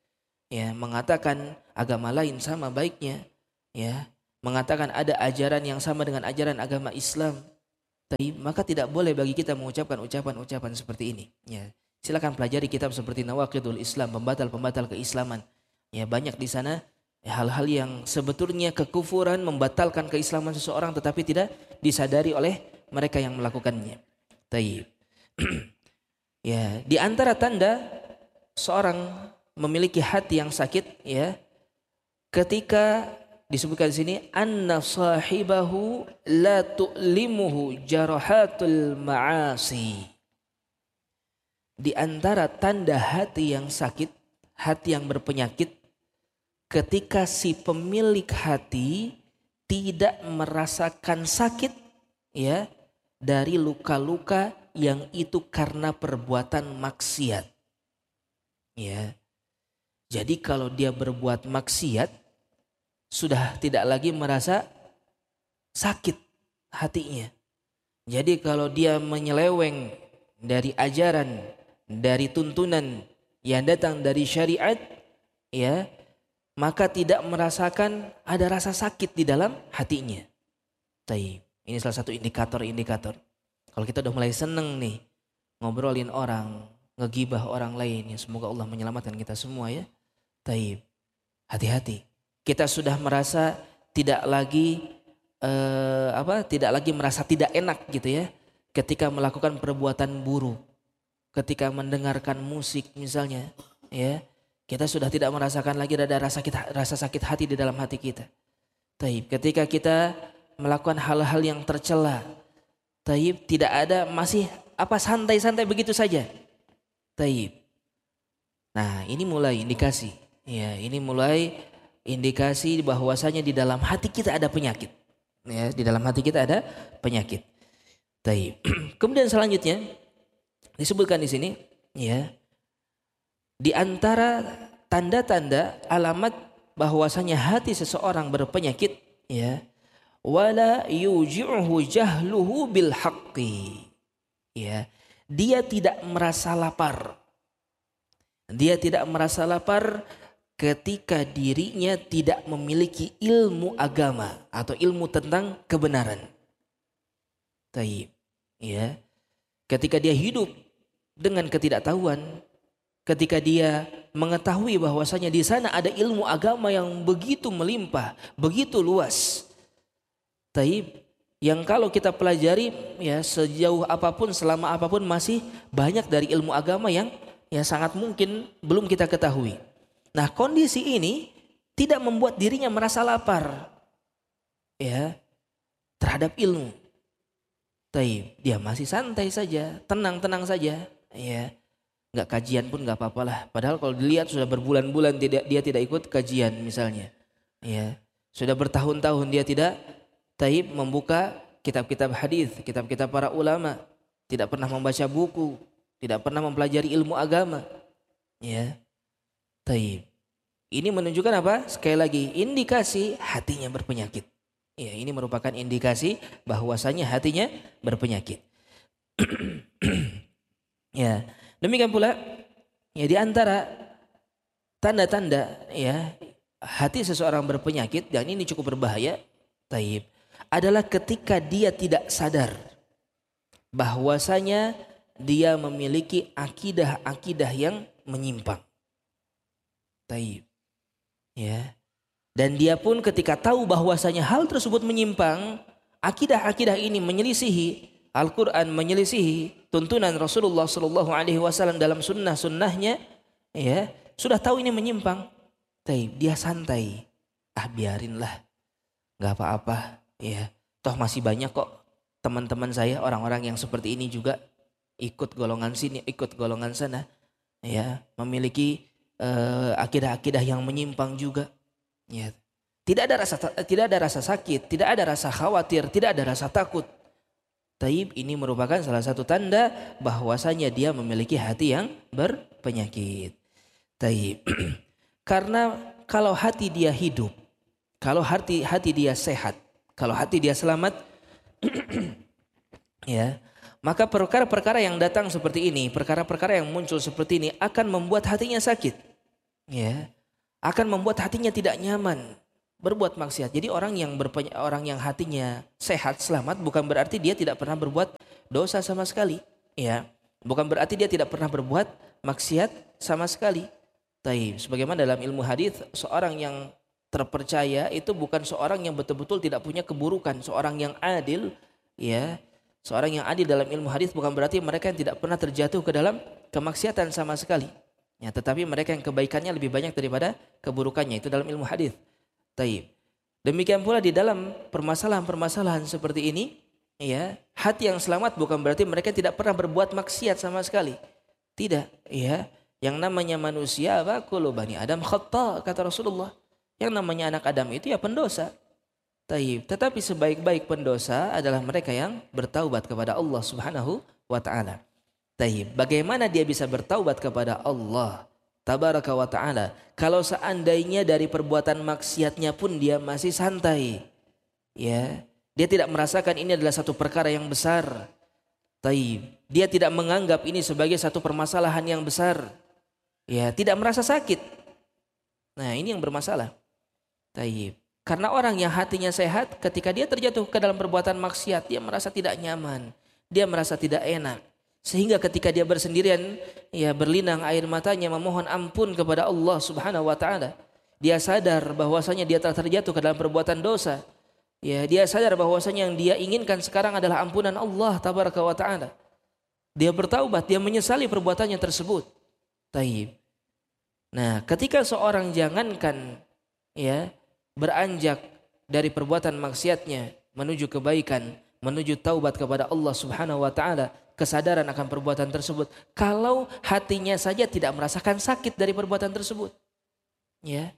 ya, mengatakan agama lain sama baiknya, ya, mengatakan ada ajaran yang sama dengan ajaran agama Islam, maka tidak boleh bagi kita mengucapkan ucapan-ucapan seperti ini. Ya, silakan pelajari kitab seperti Nawaqidul Islam, pembatal-pembatal keislaman. Ya, banyak di sana hal-hal yang sebetulnya kekufuran, membatalkan keislaman seseorang, tetapi tidak disadari oleh mereka yang melakukannya. Taib. Ya, di antara tanda seorang memiliki hati yang sakit, ya, ketika disebutkan di sini anna sahibahu la tu'limuhu jarahatul ma'asi. Di antara tanda hati yang sakit, hati yang berpenyakit, ketika si pemilik hati tidak merasakan sakit, ya, dari luka-luka yang itu karena perbuatan maksiat. Ya. Jadi kalau dia berbuat maksiat, sudah tidak lagi merasa sakit hatinya. Jadi kalau dia menyeleweng dari ajaran, dari tuntunan yang datang dari syariat, ya, maka tidak merasakan ada rasa sakit di dalam hatinya. Ini salah satu indikator. Kalau kita udah mulai seneng nih ngobrolin orang, ngegibah orang lain, ya, semoga Allah menyelamatkan kita semua, ya. Hati-hati. Kita sudah merasa tidak lagi merasa tidak enak gitu, ya, ketika melakukan perbuatan buruk, ketika mendengarkan musik misalnya, ya, kita sudah tidak merasakan lagi ada rasa sakit hati di dalam hati kita. Ketika kita melakukan hal-hal yang tercela, tidak ada, masih santai-santai begitu saja. Nah, ini mulai indikasi, ya, ini mulai indikasi bahwasanya di dalam hati kita ada penyakit, ya, di dalam hati kita ada penyakit. Kemudian selanjutnya disebutkan di sini, ya, di antara tanda-tanda alamat bahwasanya hati seseorang berpenyakit, ya, wala yuji'uhu jahluhu bil haqqi, ya, dia tidak merasa lapar. Dia tidak merasa lapar ketika dirinya tidak memiliki ilmu agama atau ilmu tentang kebenaran. Ya, ketika dia hidup dengan ketidaktahuan, ketika dia mengetahui bahwasanya di sana ada ilmu agama yang begitu melimpah, begitu luas, yang kalau kita pelajari, ya, sejauh apapun, selama apapun, masih banyak dari ilmu agama yang, ya, sangat mungkin belum kita ketahui. Nah, kondisi ini tidak membuat dirinya merasa lapar, ya, terhadap ilmu. Dia masih santai saja, tenang-tenang saja, ya, nggak kajian pun nggak apa-apalah. Padahal kalau dilihat sudah berbulan-bulan dia tidak ikut kajian misalnya, ya, sudah bertahun-tahun dia tidak membuka kitab-kitab hadis, kitab-kitab para ulama, tidak pernah membaca buku, tidak pernah mempelajari ilmu agama, ya. Ini menunjukkan apa? Sekali lagi, indikasi hatinya berpenyakit. Ya, ini merupakan indikasi bahwasanya hatinya berpenyakit. Ya, demikian pula, ya, di antara tanda-tanda, ya, hati seseorang berpenyakit, dan ini cukup berbahaya, adalah ketika dia tidak sadar bahwasanya dia memiliki akidah-akidah yang menyimpang. Ya. Dan dia pun ketika tahu bahwasanya hal tersebut menyimpang, akidah-akidah ini menyelisihi Al-Quran, menyelisihi tuntunan Rasulullah SAW dalam sunnah-sunnahnya, ya, sudah tahu ini menyimpang, dia santai, biarinlah, nggak apa-apa, ya, toh masih banyak kok teman-teman saya, orang-orang yang seperti ini juga ikut golongan sini, ikut golongan sana, ya, memiliki akidah-akidah yang menyimpang juga. Ya. Tidak ada rasa sakit, tidak ada rasa khawatir, tidak ada rasa takut. Ini merupakan salah satu tanda bahwasanya dia memiliki hati yang berpenyakit. Karena kalau hati dia hidup, kalau hati dia sehat, kalau hati dia selamat, ya, maka perkara-perkara yang datang seperti ini, perkara-perkara yang muncul seperti ini akan membuat hatinya sakit. Ya. akan membuat hatinya tidak nyaman berbuat maksiat. Jadi orang yang hatinya sehat, selamat, bukan berarti dia tidak pernah berbuat dosa sama sekali, ya. Bukan berarti dia tidak pernah berbuat maksiat sama sekali. Taib. Sebagaimana dalam ilmu hadis, seorang yang terpercaya itu bukan seorang yang betul-betul tidak punya keburukan. Seorang yang adil, ya, seorang yang adil dalam ilmu hadis bukan berarti mereka yang tidak pernah terjatuh ke dalam kemaksiatan sama sekali. Ya, tetapi mereka yang kebaikannya lebih banyak daripada keburukannya, itu dalam ilmu hadis. Taib. Demikian pula di dalam permasalahan-permasalahan seperti ini, ya, hati yang selamat bukan berarti mereka tidak pernah berbuat maksiat sama sekali. Tidak, ya. Yang namanya manusia, kullu bani Adam khata, kata Rasulullah. Yang namanya anak Adam itu ya pendosa. Taib. Tetapi sebaik-baik pendosa adalah mereka yang bertaubat kepada Allah Subhanahu wa taala. Taib. Bagaimana dia bisa bertaubat kepada Allah Tabaraka wa ta'ala kalau seandainya dari perbuatan maksiatnya pun dia masih santai, ya, dia tidak merasakan ini adalah satu perkara yang besar. Taib. Dia tidak menganggap ini sebagai satu permasalahan yang besar, ya, tidak merasa sakit. Nah, ini yang bermasalah. Taib. Karena orang yang hatinya sehat, ketika dia terjatuh ke dalam perbuatan maksiat, dia merasa tidak nyaman, dia merasa tidak enak. Sehingga ketika dia bersendirian, ya, berlinang air matanya memohon ampun kepada Allah Subhanahu wa taala. Dia sadar bahwasanya dia telah terjatuh ke dalam perbuatan dosa. Ya, dia sadar bahwasanya yang dia inginkan sekarang adalah ampunan Allah Tabaraka wa taala. Dia bertaubat, dia menyesali perbuatannya tersebut. Taib. Nah, ketika seorang jangankan, ya, beranjak dari perbuatan maksiatnya menuju kebaikan, menuju taubat kepada Allah Subhanahu wa taala, kesadaran akan perbuatan tersebut, kalau hatinya saja tidak merasakan sakit dari perbuatan tersebut, ya,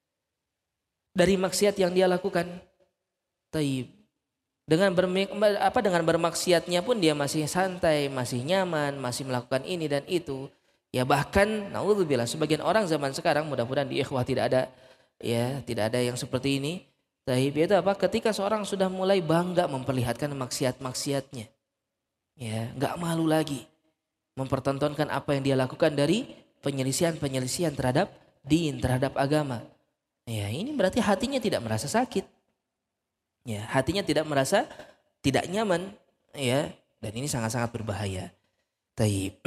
dari maksiat yang dia lakukan. Taib. Dengan bermaksiatnya pun dia masih santai, masih nyaman, masih melakukan ini dan itu. Ya, bahkan naudzubillah sebagian orang zaman sekarang, mudah-mudahan di ikhwah tidak ada, ya, tidak ada yang seperti ini. Taib. Itu apa? Ketika seorang sudah mulai bangga memperlihatkan maksiat-maksiatnya, ya, nggak malu lagi mempertontonkan apa yang dia lakukan dari penyelisihan terhadap din, terhadap agama. Ya, ini berarti hatinya tidak merasa sakit. Ya, hatinya tidak merasa tidak nyaman, ya, dan ini sangat-sangat berbahaya. Taib.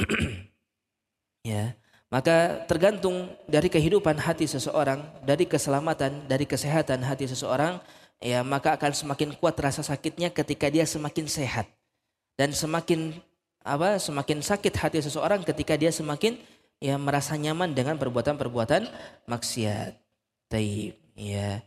Ya, maka tergantung dari kehidupan hati seseorang, dari keselamatan, dari kesehatan hati seseorang, ya, maka akan semakin kuat rasa sakitnya ketika dia semakin sehat. Dan semakin sakit hati seseorang ketika dia semakin, ya, merasa nyaman dengan perbuatan-perbuatan maksiat. Taib, ya.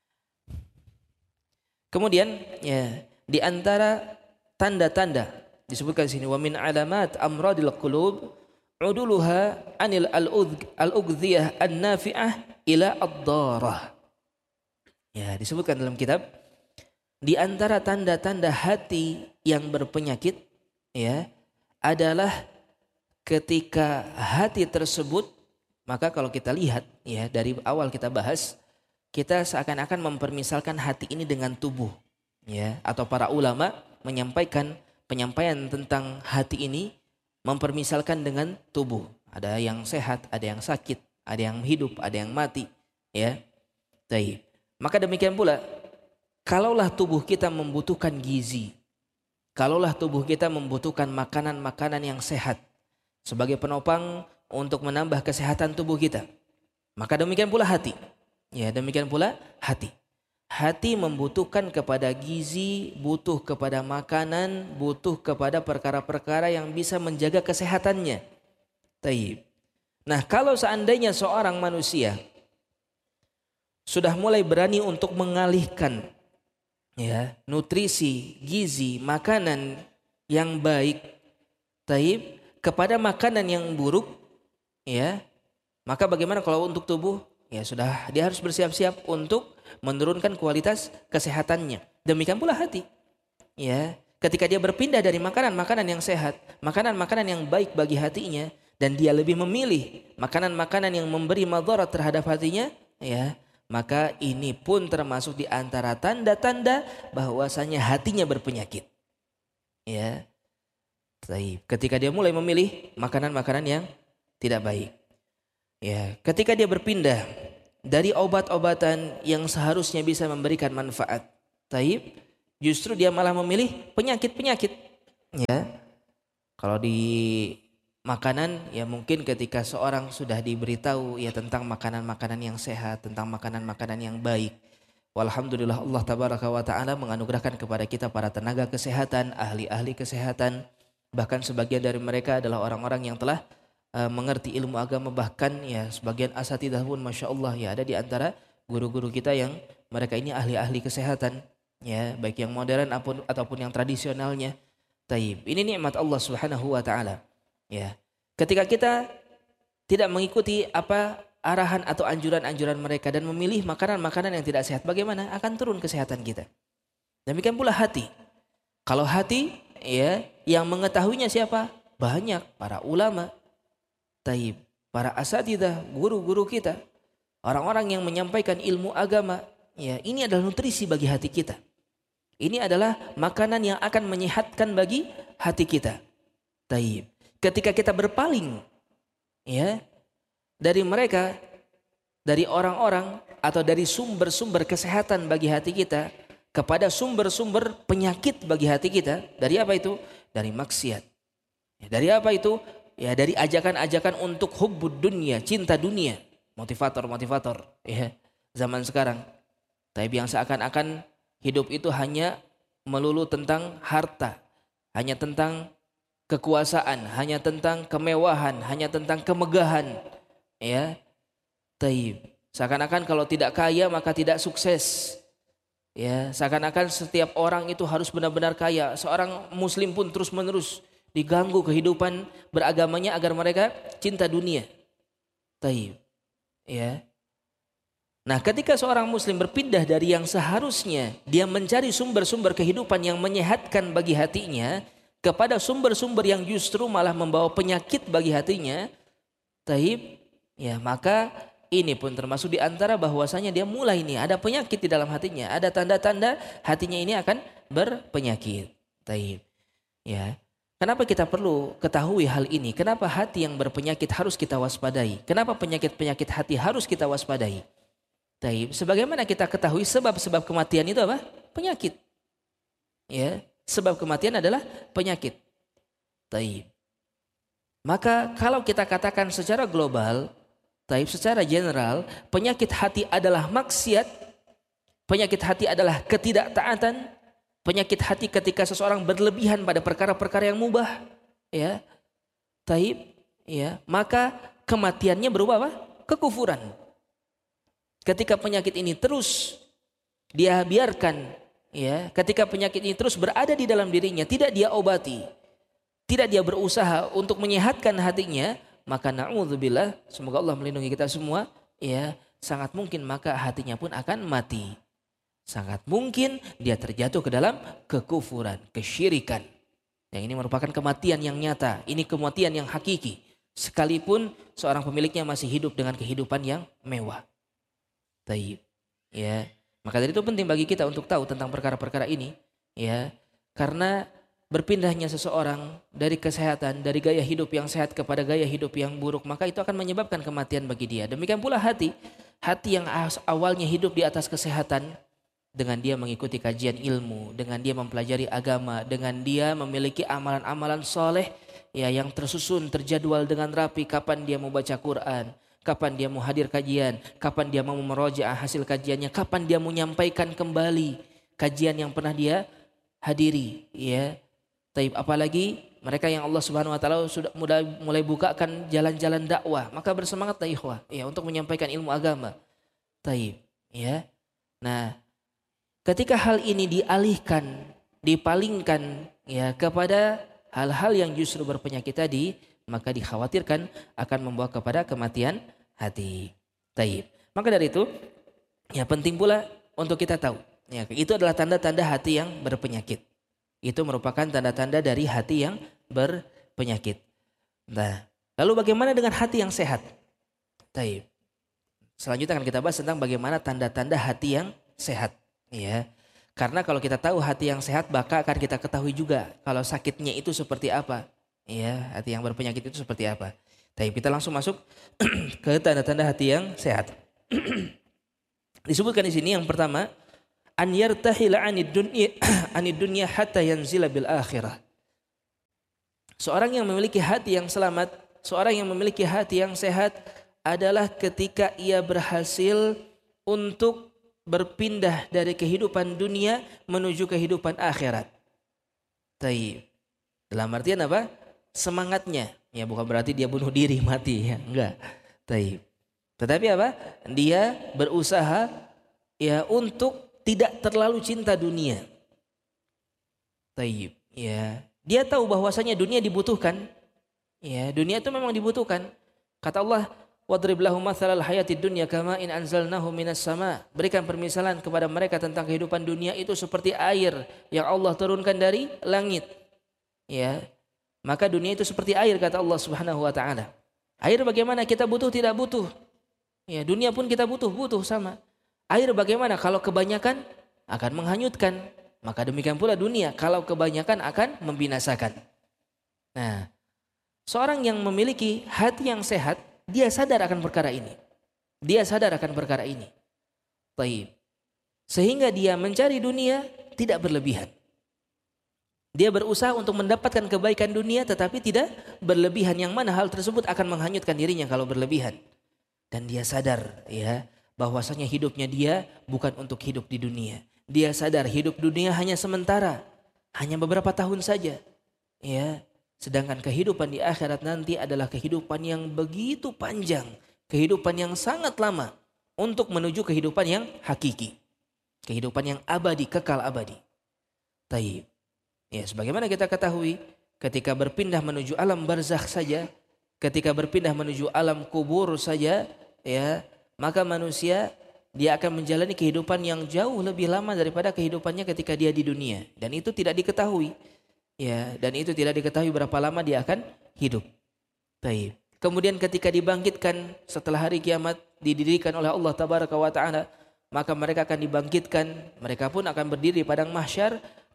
Kemudian, ya, di antara tanda-tanda disebutkan di sini, wa min alamat amradil qulub uduluha anil al-ughdhiyah an-nafi'ah ila ad-darah. Ya, disebutkan dalam kitab, di antara tanda-tanda hati yang berpenyakit, ya, adalah ketika hati tersebut, maka kalau kita lihat, ya, dari awal kita bahas, kita seakan-akan mempermisalkan hati ini dengan tubuh, ya, atau para ulama menyampaikan penyampaian tentang hati ini mempermisalkan dengan tubuh. Ada yang sehat, ada yang sakit, ada yang hidup, ada yang mati, ya. Baik. Maka demikian pula, kalaulah tubuh kita membutuhkan gizi, kalaulah tubuh kita membutuhkan makanan-makanan yang sehat sebagai penopang untuk menambah kesehatan tubuh kita, maka demikian pula hati. Ya, demikian pula hati. Hati membutuhkan kepada gizi, butuh kepada makanan, butuh kepada perkara-perkara yang bisa menjaga kesehatannya. Taib. Nah, kalau seandainya seorang manusia sudah mulai berani untuk mengalihkan, ya, nutrisi, gizi, makanan yang baik, taib, kepada makanan yang buruk, ya, maka bagaimana kalau untuk tubuh? Ya sudah, dia harus bersiap-siap untuk menurunkan kualitas kesehatannya. Demikian pula hati. Ya, ketika dia berpindah dari makanan-makanan yang sehat, makanan-makanan yang baik bagi hatinya, dan dia lebih memilih makanan-makanan yang memberi madarat terhadap hatinya, ya, maka ini pun termasuk di antara tanda-tanda bahwasanya hatinya berpenyakit. Ya. Ketika dia mulai memilih makanan-makanan yang tidak baik. Ya, ketika dia berpindah dari obat-obatan yang seharusnya bisa memberikan manfaat. Taib, justru dia malah memilih penyakit-penyakit. Ya, kalau di makanan, ya mungkin ketika seorang sudah diberitahu ya tentang makanan-makanan yang sehat, tentang makanan-makanan yang baik. Walhamdulillah Allah tabaraka wa ta'ala menganugerahkan kepada kita para tenaga kesehatan, ahli-ahli kesehatan. Bahkan sebagian dari mereka adalah orang-orang yang telah mengerti ilmu agama. Bahkan ya sebagian asatidzah pun Masya Allah ya ada di antara guru-guru kita yang mereka ini ahli-ahli kesehatan. Ya, baik yang modern ataupun yang tradisionalnya. Taib. Ini nikmat Allah Subhanahu wa taala. Ya. Ketika kita tidak mengikuti apa arahan atau anjuran-anjuran mereka dan memilih makanan-makanan yang tidak sehat, bagaimana? Akan turun kesehatan kita. Demikian pula hati. Kalau hati ya yang mengetahuinya siapa? Banyak para ulama. Taib. Para asatidzah, guru-guru kita. Orang-orang yang menyampaikan ilmu agama. Ya, ini adalah nutrisi bagi hati kita. Ini adalah makanan yang akan menyehatkan bagi hati kita. Taib. Ketika kita berpaling ya dari mereka, dari orang-orang atau dari sumber-sumber kesehatan bagi hati kita kepada sumber-sumber penyakit bagi hati kita, dari apa itu? Dari maksiat. Ya, dari apa itu? Ya dari ajakan-ajakan untuk hubbud dunya, cinta dunia, motivator-motivator ya zaman sekarang. Taib yang seakan-akan hidup itu hanya melulu tentang harta, hanya tentang kekuasaan, hanya tentang kemewahan, hanya tentang kemegahan. Ya, taib. Seakan-akan kalau tidak kaya maka tidak sukses. Ya, seakan-akan setiap orang itu harus benar-benar kaya. Seorang muslim pun terus-menerus diganggu kehidupan beragamanya agar mereka cinta dunia. Taib. Ya. Nah, ketika seorang muslim berpindah dari yang seharusnya dia mencari sumber-sumber kehidupan yang menyehatkan bagi hatinya kepada sumber-sumber yang justru malah membawa penyakit bagi hatinya, taib, ya maka ini pun termasuk di antara bahwasanya dia mulai nih ada penyakit di dalam hatinya, ada tanda-tanda hatinya ini akan berpenyakit. Taib. Ya. Kenapa kita perlu ketahui hal ini? Kenapa hati yang berpenyakit harus kita waspadai? Kenapa penyakit-penyakit hati harus kita waspadai? Taib. Sebagaimana kita ketahui sebab-sebab kematian itu apa? Penyakit. Ya, sebab kematian adalah penyakit. Taib. Maka kalau kita katakan secara global, taib secara general, penyakit hati adalah maksiat, penyakit hati adalah ketidaktaatan, penyakit hati ketika seseorang berlebihan pada perkara-perkara yang mubah, ya. Taib, ya, maka kematiannya berupa apa? Kekufuran. Ketika penyakit ini terus dia biarkan, ya, ketika penyakit ini terus berada di dalam dirinya, tidak dia obati, tidak dia berusaha untuk menyehatkan hatinya, maka na'udzubillah, semoga Allah melindungi kita semua, ya, sangat mungkin maka hatinya pun akan mati. Sangat mungkin dia terjatuh ke dalam kekufuran, kesyirikan. Yang ini merupakan kematian yang nyata, ini kematian yang hakiki. Sekalipun seorang pemiliknya masih hidup dengan kehidupan yang mewah. Taib. Ya, maka dari itu penting bagi kita untuk tahu tentang perkara-perkara ini, ya, karena berpindahnya seseorang dari kesehatan, dari gaya hidup yang sehat kepada gaya hidup yang buruk, maka itu akan menyebabkan kematian bagi dia. Demikian pula hati yang awalnya hidup di atas kesehatan, dengan dia mengikuti kajian ilmu, dengan dia mempelajari agama, dengan dia memiliki amalan-amalan soleh, ya, yang tersusun, terjadwal dengan rapi, kapan dia mau baca Quran, kapan dia mau hadir kajian, kapan dia mau merojaah hasil kajiannya, kapan dia mau menyampaikan kembali kajian yang pernah dia hadiri, ya. Taib, apalagi mereka yang Allah Subhanahu wa taala sudah mulai bukakan jalan-jalan dakwah, maka bersemangatlah ikhwah, ya, untuk menyampaikan ilmu agama. Taib, ya. Nah, ketika hal ini dialihkan, dipalingkan, ya, kepada hal-hal yang justru berpenyakit tadi, maka dikhawatirkan akan membawa kepada kematian hati. Taib. Maka dari itu, ya, penting pula untuk kita tahu, ya, itu adalah tanda-tanda hati yang berpenyakit. Itu merupakan tanda-tanda dari hati yang berpenyakit. Nah, lalu bagaimana dengan hati yang sehat? Taib. Selanjutnya akan kita bahas tentang bagaimana tanda-tanda hati yang sehat. Ya, karena kalau kita tahu hati yang sehat, maka akan kita ketahui juga kalau sakitnya itu seperti apa. Ya, hati yang berpenyakit itu seperti apa. Tapi kita langsung masuk ke tanda-tanda hati yang sehat. Disebutkan di sini yang pertama, an yartahila anid dunya hatta yanzila bil akhirah. Seorang yang memiliki hati yang selamat, seorang yang memiliki hati yang sehat adalah ketika ia berhasil untuk berpindah dari kehidupan dunia menuju kehidupan akhirat. Taib. Dalam artian apa? Semangatnya. Ya bukan berarti dia bunuh diri mati ya, enggak. Taib. Tetapi apa? Dia berusaha ya untuk tidak terlalu cinta dunia. Taib. Ya, dia tahu bahwasanya dunia dibutuhkan. Ya, dunia itu memang dibutuhkan. Kata Allah, "Wadrib lahum mathalal hayatid dunya kama in anzalnahu minas sama." Berikan permisalan kepada mereka tentang kehidupan dunia itu seperti air yang Allah turunkan dari langit. Ya. Maka dunia itu seperti air kata Allah Subhanahu wa taala. Air bagaimana? Kita butuh tidak butuh? Ya, dunia pun kita butuh sama. Air bagaimana? Kalau kebanyakan akan menghanyutkan. Maka demikian pula dunia, kalau kebanyakan akan membinasakan. Nah, seorang yang memiliki hati yang sehat, dia sadar akan perkara ini. Dia sadar akan perkara ini. Taib. Sehingga dia mencari dunia tidak berlebihan. Dia berusaha untuk mendapatkan kebaikan dunia tetapi tidak berlebihan, yang mana hal tersebut akan menghanyutkan dirinya kalau berlebihan. Dan dia sadar ya bahwasanya hidupnya dia bukan untuk hidup di dunia. Dia sadar hidup dunia hanya sementara, hanya beberapa tahun saja. Ya, sedangkan kehidupan di akhirat nanti adalah kehidupan yang begitu panjang, kehidupan yang sangat lama untuk menuju kehidupan yang hakiki, kehidupan yang abadi, kekal abadi. Taib. Ya, sebagaimana kita ketahui, ketika berpindah menuju alam barzakh saja, ketika berpindah menuju alam kubur saja, ya, maka manusia dia akan menjalani kehidupan yang jauh lebih lama daripada kehidupannya ketika dia di dunia, dan itu tidak diketahui. Ya, dan itu tidak diketahui berapa lama dia akan hidup. Taib. Kemudian ketika dibangkitkan setelah hari kiamat, didirikan oleh Allah Tabaraka wa Ta'ala, maka mereka akan dibangkitkan, mereka pun akan berdiri di padang mahsyar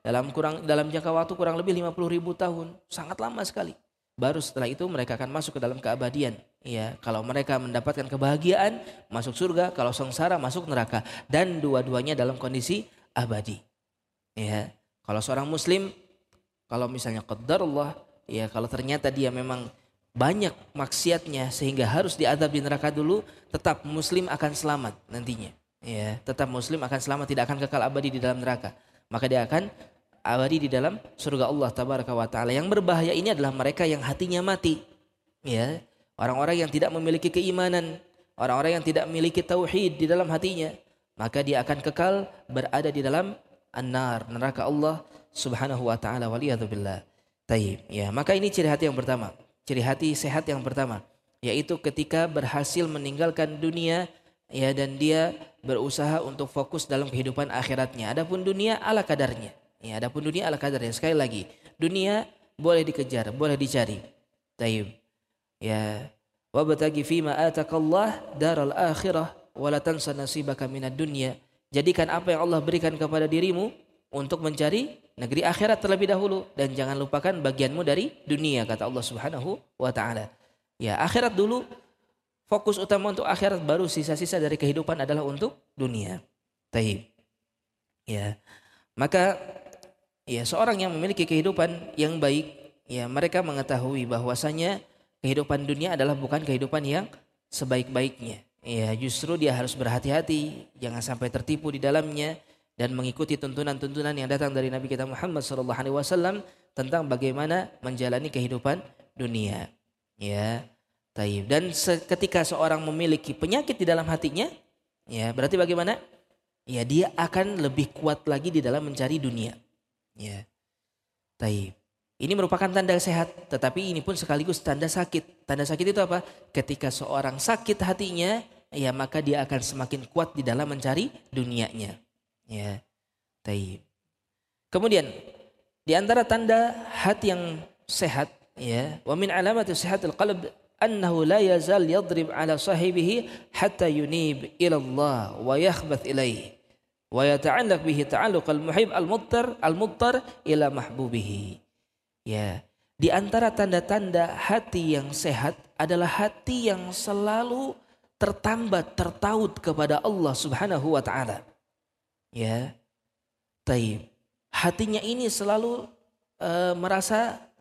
dalam jangka waktu kurang lebih 50.000 tahun, sangat lama sekali. Baru setelah itu mereka akan masuk ke dalam keabadian. Ya, kalau mereka mendapatkan kebahagiaan, masuk surga, kalau sengsara masuk neraka, dan dua-duanya dalam kondisi abadi. Ya, kalau seorang muslim, kalau misalnya qadarullah, ya kalau ternyata dia memang banyak maksiatnya sehingga harus diazab di neraka dulu, tetap muslim akan selamat nantinya. Ya, tetap muslim akan selamat, tidak akan kekal abadi di dalam neraka. Maka dia akan abadi di dalam surga Allah Tabaraka wa Ta'ala. Yang berbahaya ini adalah mereka yang hatinya mati. Ya, orang-orang yang tidak memiliki keimanan, orang-orang yang tidak memiliki tauhid di dalam hatinya, maka dia akan kekal berada di dalam an-nar, neraka Allah Subhanahu wa Ta'ala, waliyadzubillah. Taib. Ya, maka ini ciri hati yang pertama, ciri hati sehat yang pertama, yaitu ketika berhasil meninggalkan dunia, ya, dan dia berusaha untuk fokus dalam kehidupan akhiratnya. Adapun dunia ala kadarnya. Ya, adapun dunia ala kadarnya. Sekali lagi, dunia boleh dikejar, boleh dicari. Taib. Ya, wabtaghi fima atakallah daral akhirah wa la tansa nasibaka minad dunya. Jadikan apa yang Allah berikan kepada dirimu untuk mencari negeri akhirat terlebih dahulu, dan jangan lupakan bagianmu dari dunia, kata Allah Subhanahu wa Ta'ala. Ya, akhirat dulu, fokus utama untuk akhirat, baru sisa-sisa dari kehidupan adalah untuk dunia. Taib. Ya, maka ya seorang yang memiliki kehidupan yang baik, ya mereka mengetahui bahwasanya kehidupan dunia adalah bukan kehidupan yang sebaik-baiknya. Ya, justru dia harus berhati-hati, jangan sampai tertipu di dalamnya dan mengikuti tuntunan-tuntunan yang datang dari Nabi kita Muhammad SAW tentang bagaimana menjalani kehidupan dunia. Ya, taib. Dan ketika seorang memiliki penyakit di dalam hatinya, ya berarti bagaimana? Ya, dia akan lebih kuat lagi di dalam mencari dunia. Ya, taib. Ini merupakan tanda sehat, tetapi ini pun sekaligus tanda sakit. Tanda sakit itu apa? Ketika seorang sakit hatinya, ya maka dia akan semakin kuat di dalam mencari dunianya. Ya, taib. Kemudian di antara tanda hati yang sehat, ya, wa min alamati sihatil qalb annahu la yazal yadrib ala sahibihi hatta yunib ila Allah wa yakhbath ilaihi wa yata'allaq bihi ta'alluq al-muhib al-muttar ila mahbubihi. Ya, di antara tanda-tanda hati yang sehat adalah hati yang selalu tertambat, tertaut kepada Allah Subhanahu wa taala. Ya. Taib. Hatinya ini selalu merasa